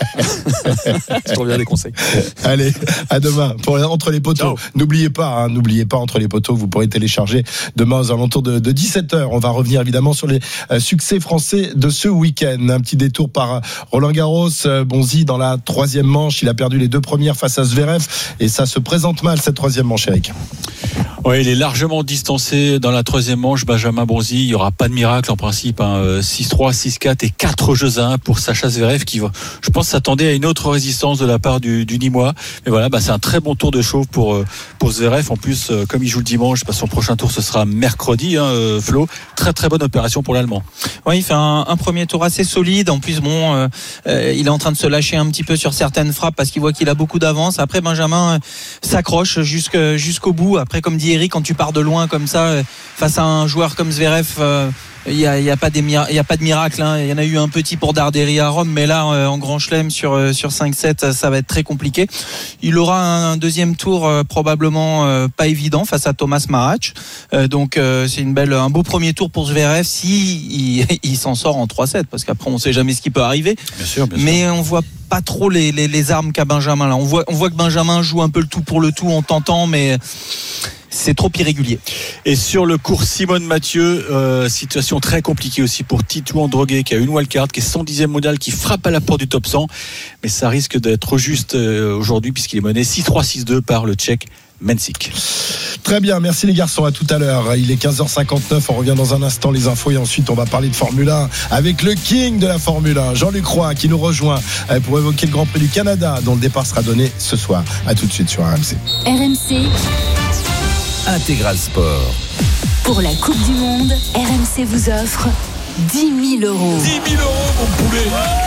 Speaker 19: je t'enverrai des conseils.
Speaker 2: Allez, à demain pour entre les poteaux. Ciao. N'oubliez pas, hein, n'oubliez pas entre les poteaux, vous pourrez télécharger demain aux alentours de, de dix-sept heures. On va revenir évidemment sur les euh, succès français de ce week-end. Un petit détour par euh, Roland Garros, euh, Bonzi dans la troisième manche. Il a perdu les deux premières face à Zverev et ça se présente mal cette troisième manche, Eric.
Speaker 3: Ouais, il est largement distancé dans la troisième manche, Benjamin Bonzi. Il n'y aura pas de miracle en principe. Hein. six trois, six quatre et quatre jeux à un pour Sacha Zverev qui, je pense, s'attendait à une autre résistance de la part du, du Nîmois. Mais voilà, bah, c'est un très bon tour de chauve pour, pour Zverev. En plus, comme il joue le dimanche, bah, son prochain tour, ce sera mercredi, hein, Flo. Très très bonne opération pour l'Allemand.
Speaker 1: Oui, il fait un, un premier tour assez solide. En plus, bon, euh, euh, il est en train de se lâcher un petit peu sur certaines frappes parce qu'il voit qu'il a beaucoup d'avance. Après, Benjamin euh, s'accroche jusque, jusqu'au bout. Après, comme dit Eric, quand tu pars de loin comme ça, euh, face à un joueur comme Zverev, euh, il y a, il y a pas des il y a pas de miracle, hein. Il y en a eu un petit pour Darderi à Rome, mais là euh, en Grand Chelem sur euh, sur cinq sept, ça va être très compliqué. Il aura un, un deuxième tour euh, probablement euh, pas évident face à Thomas Marach. Euh, donc euh, c'est une belle un beau premier tour pour Zverev si il, il s'en sort en trois sept, parce qu'après on sait jamais ce qui peut arriver.
Speaker 3: Bien sûr, bien
Speaker 1: mais
Speaker 3: sûr.
Speaker 1: on voit pas trop les, les les armes qu'a Benjamin là. On voit on voit que Benjamin joue un peu le tout pour le tout en tentant, mais c'est trop irrégulier.
Speaker 3: Et sur le cours Simone Mathieu, euh, situation très compliquée aussi pour Titou Androgué qui a une wildcard, qui est cent dixième mondial, qui frappe à la porte du top cent, mais ça risque d'être juste euh, aujourd'hui puisqu'il est mené six trois six deux par le Tchèque Mencik.
Speaker 2: Très bien, merci les garçons, à tout à l'heure. Il est quinze heures cinquante-neuf, on revient dans un instant les infos et ensuite on va parler de Formule un avec le king de la Formule un, Jean-Luc Roy, qui nous rejoint pour évoquer le Grand Prix du Canada dont le départ sera donné ce soir. À tout de suite sur R M C.
Speaker 6: R M C
Speaker 7: Intégral Sport.
Speaker 6: Pour la Coupe du Monde, R M C vous offre dix mille euros.
Speaker 7: dix mille euros, mon poulet.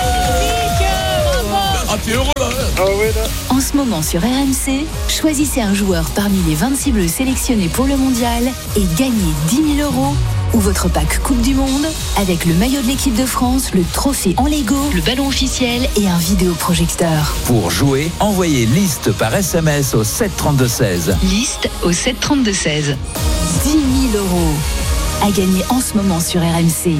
Speaker 6: Ah, t'es heureux là, hein. Ah ouais, là. En ce moment sur R M C, choisissez un joueur parmi les vingt-six bleus sélectionnés pour le mondial et gagnez dix mille euros ou votre pack Coupe du Monde avec le maillot de l'équipe de France, le trophée en Lego, le ballon officiel et un vidéoprojecteur.
Speaker 7: Pour jouer, envoyez liste par S M S au sept trente-deux seize.
Speaker 6: Liste au sept trente-deux seize. dix mille euros à gagner en ce moment sur R M C.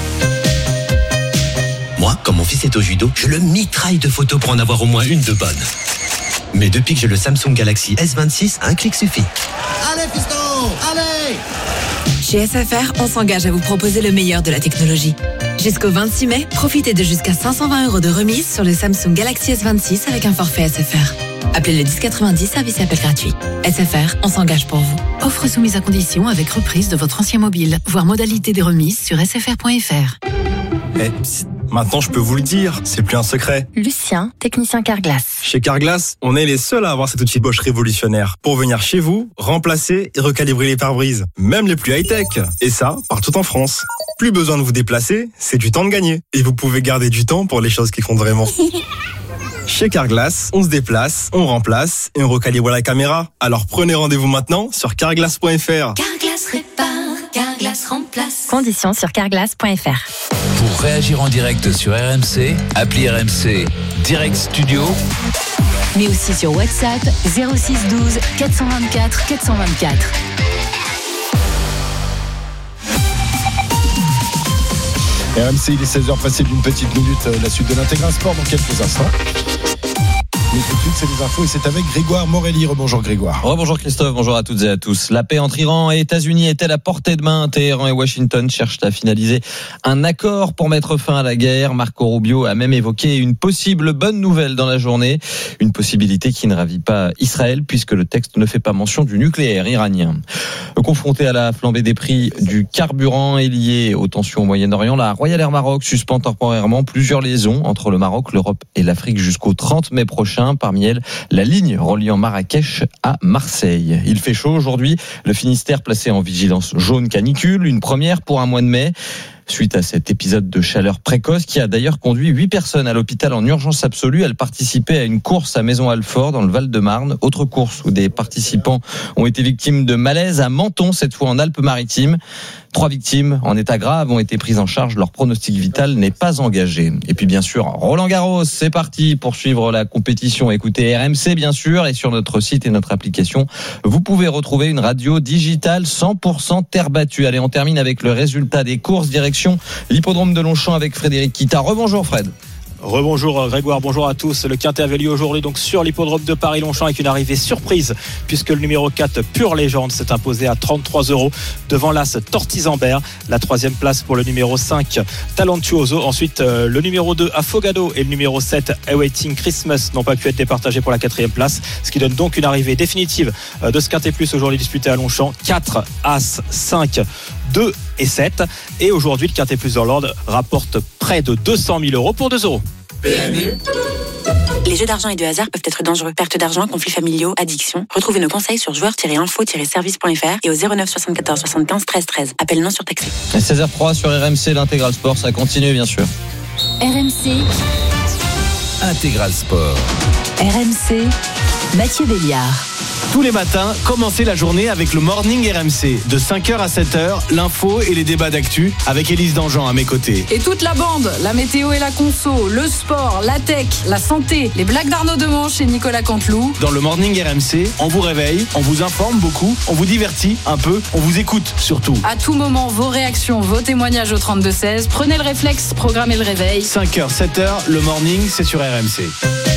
Speaker 10: Moi, comme mon fils est au judo, je le mitraille de photos pour en avoir au moins une de bonne. Mais depuis que j'ai le Samsung Galaxy S vingt-six, un clic suffit.
Speaker 11: Allez, fiston, allez!
Speaker 12: Chez S F R, on s'engage à vous proposer le meilleur de la technologie. Jusqu'au vingt-six mai, profitez de jusqu'à cinq cent vingt euros de remise sur le Samsung Galaxy S vingt-six avec un forfait S F R. Appelez le dix quatre-vingt-dix, service et appel gratuit. S F R, on s'engage pour vous.
Speaker 13: Offre soumise à condition avec reprise de votre ancien mobile. Voir modalité des remises sur s f r point f r.
Speaker 4: Eh, psst, maintenant je peux vous le dire, c'est plus un secret.
Speaker 5: Lucien, technicien Carglass.
Speaker 4: Chez Carglass, on est les seuls à avoir cet outil Bosch révolutionnaire pour venir chez vous, remplacer et recalibrer les pare-brises, même les plus high-tech. Et ça, partout en France. Plus besoin de vous déplacer, c'est du temps de gagner. Et vous pouvez garder du temps pour les choses qui comptent vraiment. Chez Carglass, on se déplace, on remplace et on recalibre la caméra. Alors prenez rendez-vous maintenant sur carglass point f r.
Speaker 6: Carglass répare, Carglass remplace.
Speaker 5: Conditions sur carglass point f r.
Speaker 7: Pour réagir en direct sur R M C, appelez R M C Direct Studio.
Speaker 6: Mais aussi sur WhatsApp zéro six douze quatre cent vingt-quatre quatre cent vingt-quatre.
Speaker 2: R M C, il est seize heures passées d'une petite minute, la suite de l'Intégral Sport dans quelques instants. Mais tout de suite, c'est les infos et c'est avec Grégoire Morelli. Rebonjour Grégoire.
Speaker 23: Rebonjour Christophe, bonjour à toutes et à tous. La paix entre Iran et États-Unis est-elle à portée de main? Téhéran et Washington cherchent à finaliser un accord pour mettre fin à la guerre. Marco Rubio a même évoqué une possible bonne nouvelle dans la journée. Une possibilité qui ne ravit pas Israël puisque le texte ne fait pas mention du nucléaire iranien. Confronté à la flambée des prix du carburant et lié aux tensions au Moyen-Orient, la Royal Air Maroc suspend temporairement plusieurs liaisons entre le Maroc, l'Europe et l'Afrique jusqu'au trente mai prochain. Parmi elles, la ligne reliant Marrakech à Marseille. Il fait chaud aujourd'hui. Le Finistère placé en vigilance jaune canicule. Une première pour un mois de mai. Suite à cet épisode de chaleur précoce qui a d'ailleurs conduit huit personnes à l'hôpital en urgence absolue. Elles participaient à une course à Maison-Alfort dans le Val-de-Marne. Autre course où des participants ont été victimes de malaise à Menton, cette fois en Alpes-Maritimes. Trois victimes en état grave ont été prises en charge. Leur pronostic vital n'est pas engagé. Et puis bien sûr, Roland Garros, c'est parti pour suivre la compétition. Écoutez R M C bien sûr et sur notre site et notre application, vous pouvez retrouver une radio digitale cent pour cent terre battue. Allez, on termine avec le résultat des courses. Direction l'hippodrome de Longchamp avec Frédéric Kita. Rebonjour Fred.
Speaker 8: Rebonjour Grégoire, bonjour à tous. Le Quintet avait lieu aujourd'hui donc sur l'hippodrome de Paris-Longchamp avec une arrivée surprise puisque le numéro quatre Pure Légende s'est imposé à trente-trois euros devant l'As Tortizambert. La troisième place pour le numéro cinq Talentuoso. Ensuite euh, le numéro deux Afogado et le numéro sept Awaiting Christmas n'ont pas pu être départagés pour la quatrième place, ce qui donne donc une arrivée définitive euh, de ce Quintet Plus aujourd'hui disputé à Longchamp. quatre, As, cinq, deux et sept. Et aujourd'hui le Quintet Plus d'Orlande rapporte près de deux cent mille euros pour deux euros.
Speaker 5: Les jeux d'argent et de hasard peuvent être dangereux. Perte d'argent, conflits familiaux, addiction. Retrouvez nos conseils sur joueurs tiret info tiret service point f r et au zéro neuf soixante-quatorze soixante-quinze treize treize. Appel non surtaxé.
Speaker 23: seize heures trois sur R M C, l'Intégral Sport, ça continue bien sûr.
Speaker 6: R M C,
Speaker 7: Intégral Sport.
Speaker 6: R M C, Mathieu Béliard.
Speaker 9: Tous les matins, commencez la journée avec le Morning R M C. De cinq heures à sept heures, l'info et les débats d'actu avec Élise Dangean à mes côtés.
Speaker 21: Et toute la bande, la météo et la conso, le sport, la tech, la santé, les blagues d'Arnaud Demanche et Nicolas Canteloup.
Speaker 9: Dans le Morning R M C, on vous réveille, on vous informe beaucoup, on vous divertit un peu, on vous écoute surtout.
Speaker 21: À tout moment, vos réactions, vos témoignages au trente-deux seize. Prenez le réflexe, programmez le réveil.
Speaker 9: cinq heures, sept heures, le Morning, c'est sur R M C.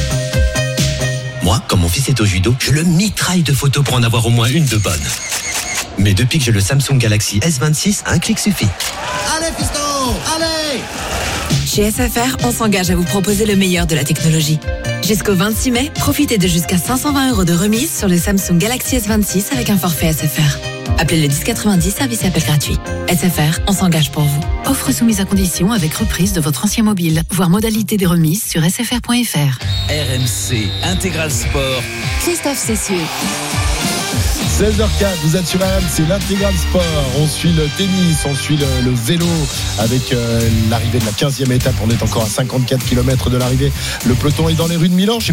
Speaker 10: Moi, quand mon fils est au judo, je le mitraille de photos pour en avoir au moins une de bonne. Mais depuis que j'ai le Samsung Galaxy S vingt-six, un clic suffit.
Speaker 11: Allez, fiston, allez!
Speaker 12: Chez S F R, on s'engage à vous proposer le meilleur de la technologie. Jusqu'au vingt-six mai, profitez de jusqu'à cinq cent vingt euros de remise sur le Samsung Galaxy S vingt-six avec un forfait S F R. Appelez le dix quatre-vingt-dix, service appel gratuit. S F R, on s'engage pour vous.
Speaker 13: Offre soumise à condition avec reprise de votre ancien mobile. Voir modalité des remises sur s f r point f r.
Speaker 7: R M C Intégral Sport.
Speaker 6: Christophe Cessieux.
Speaker 2: seize heures quatre, vous êtes sur R M C, l'Intégral Sport. On suit le tennis, on suit le, le vélo avec euh, l'arrivée de la quinzième étape. On est encore à cinquante-quatre kilomètres de l'arrivée. Le peloton est dans les rues de Milan.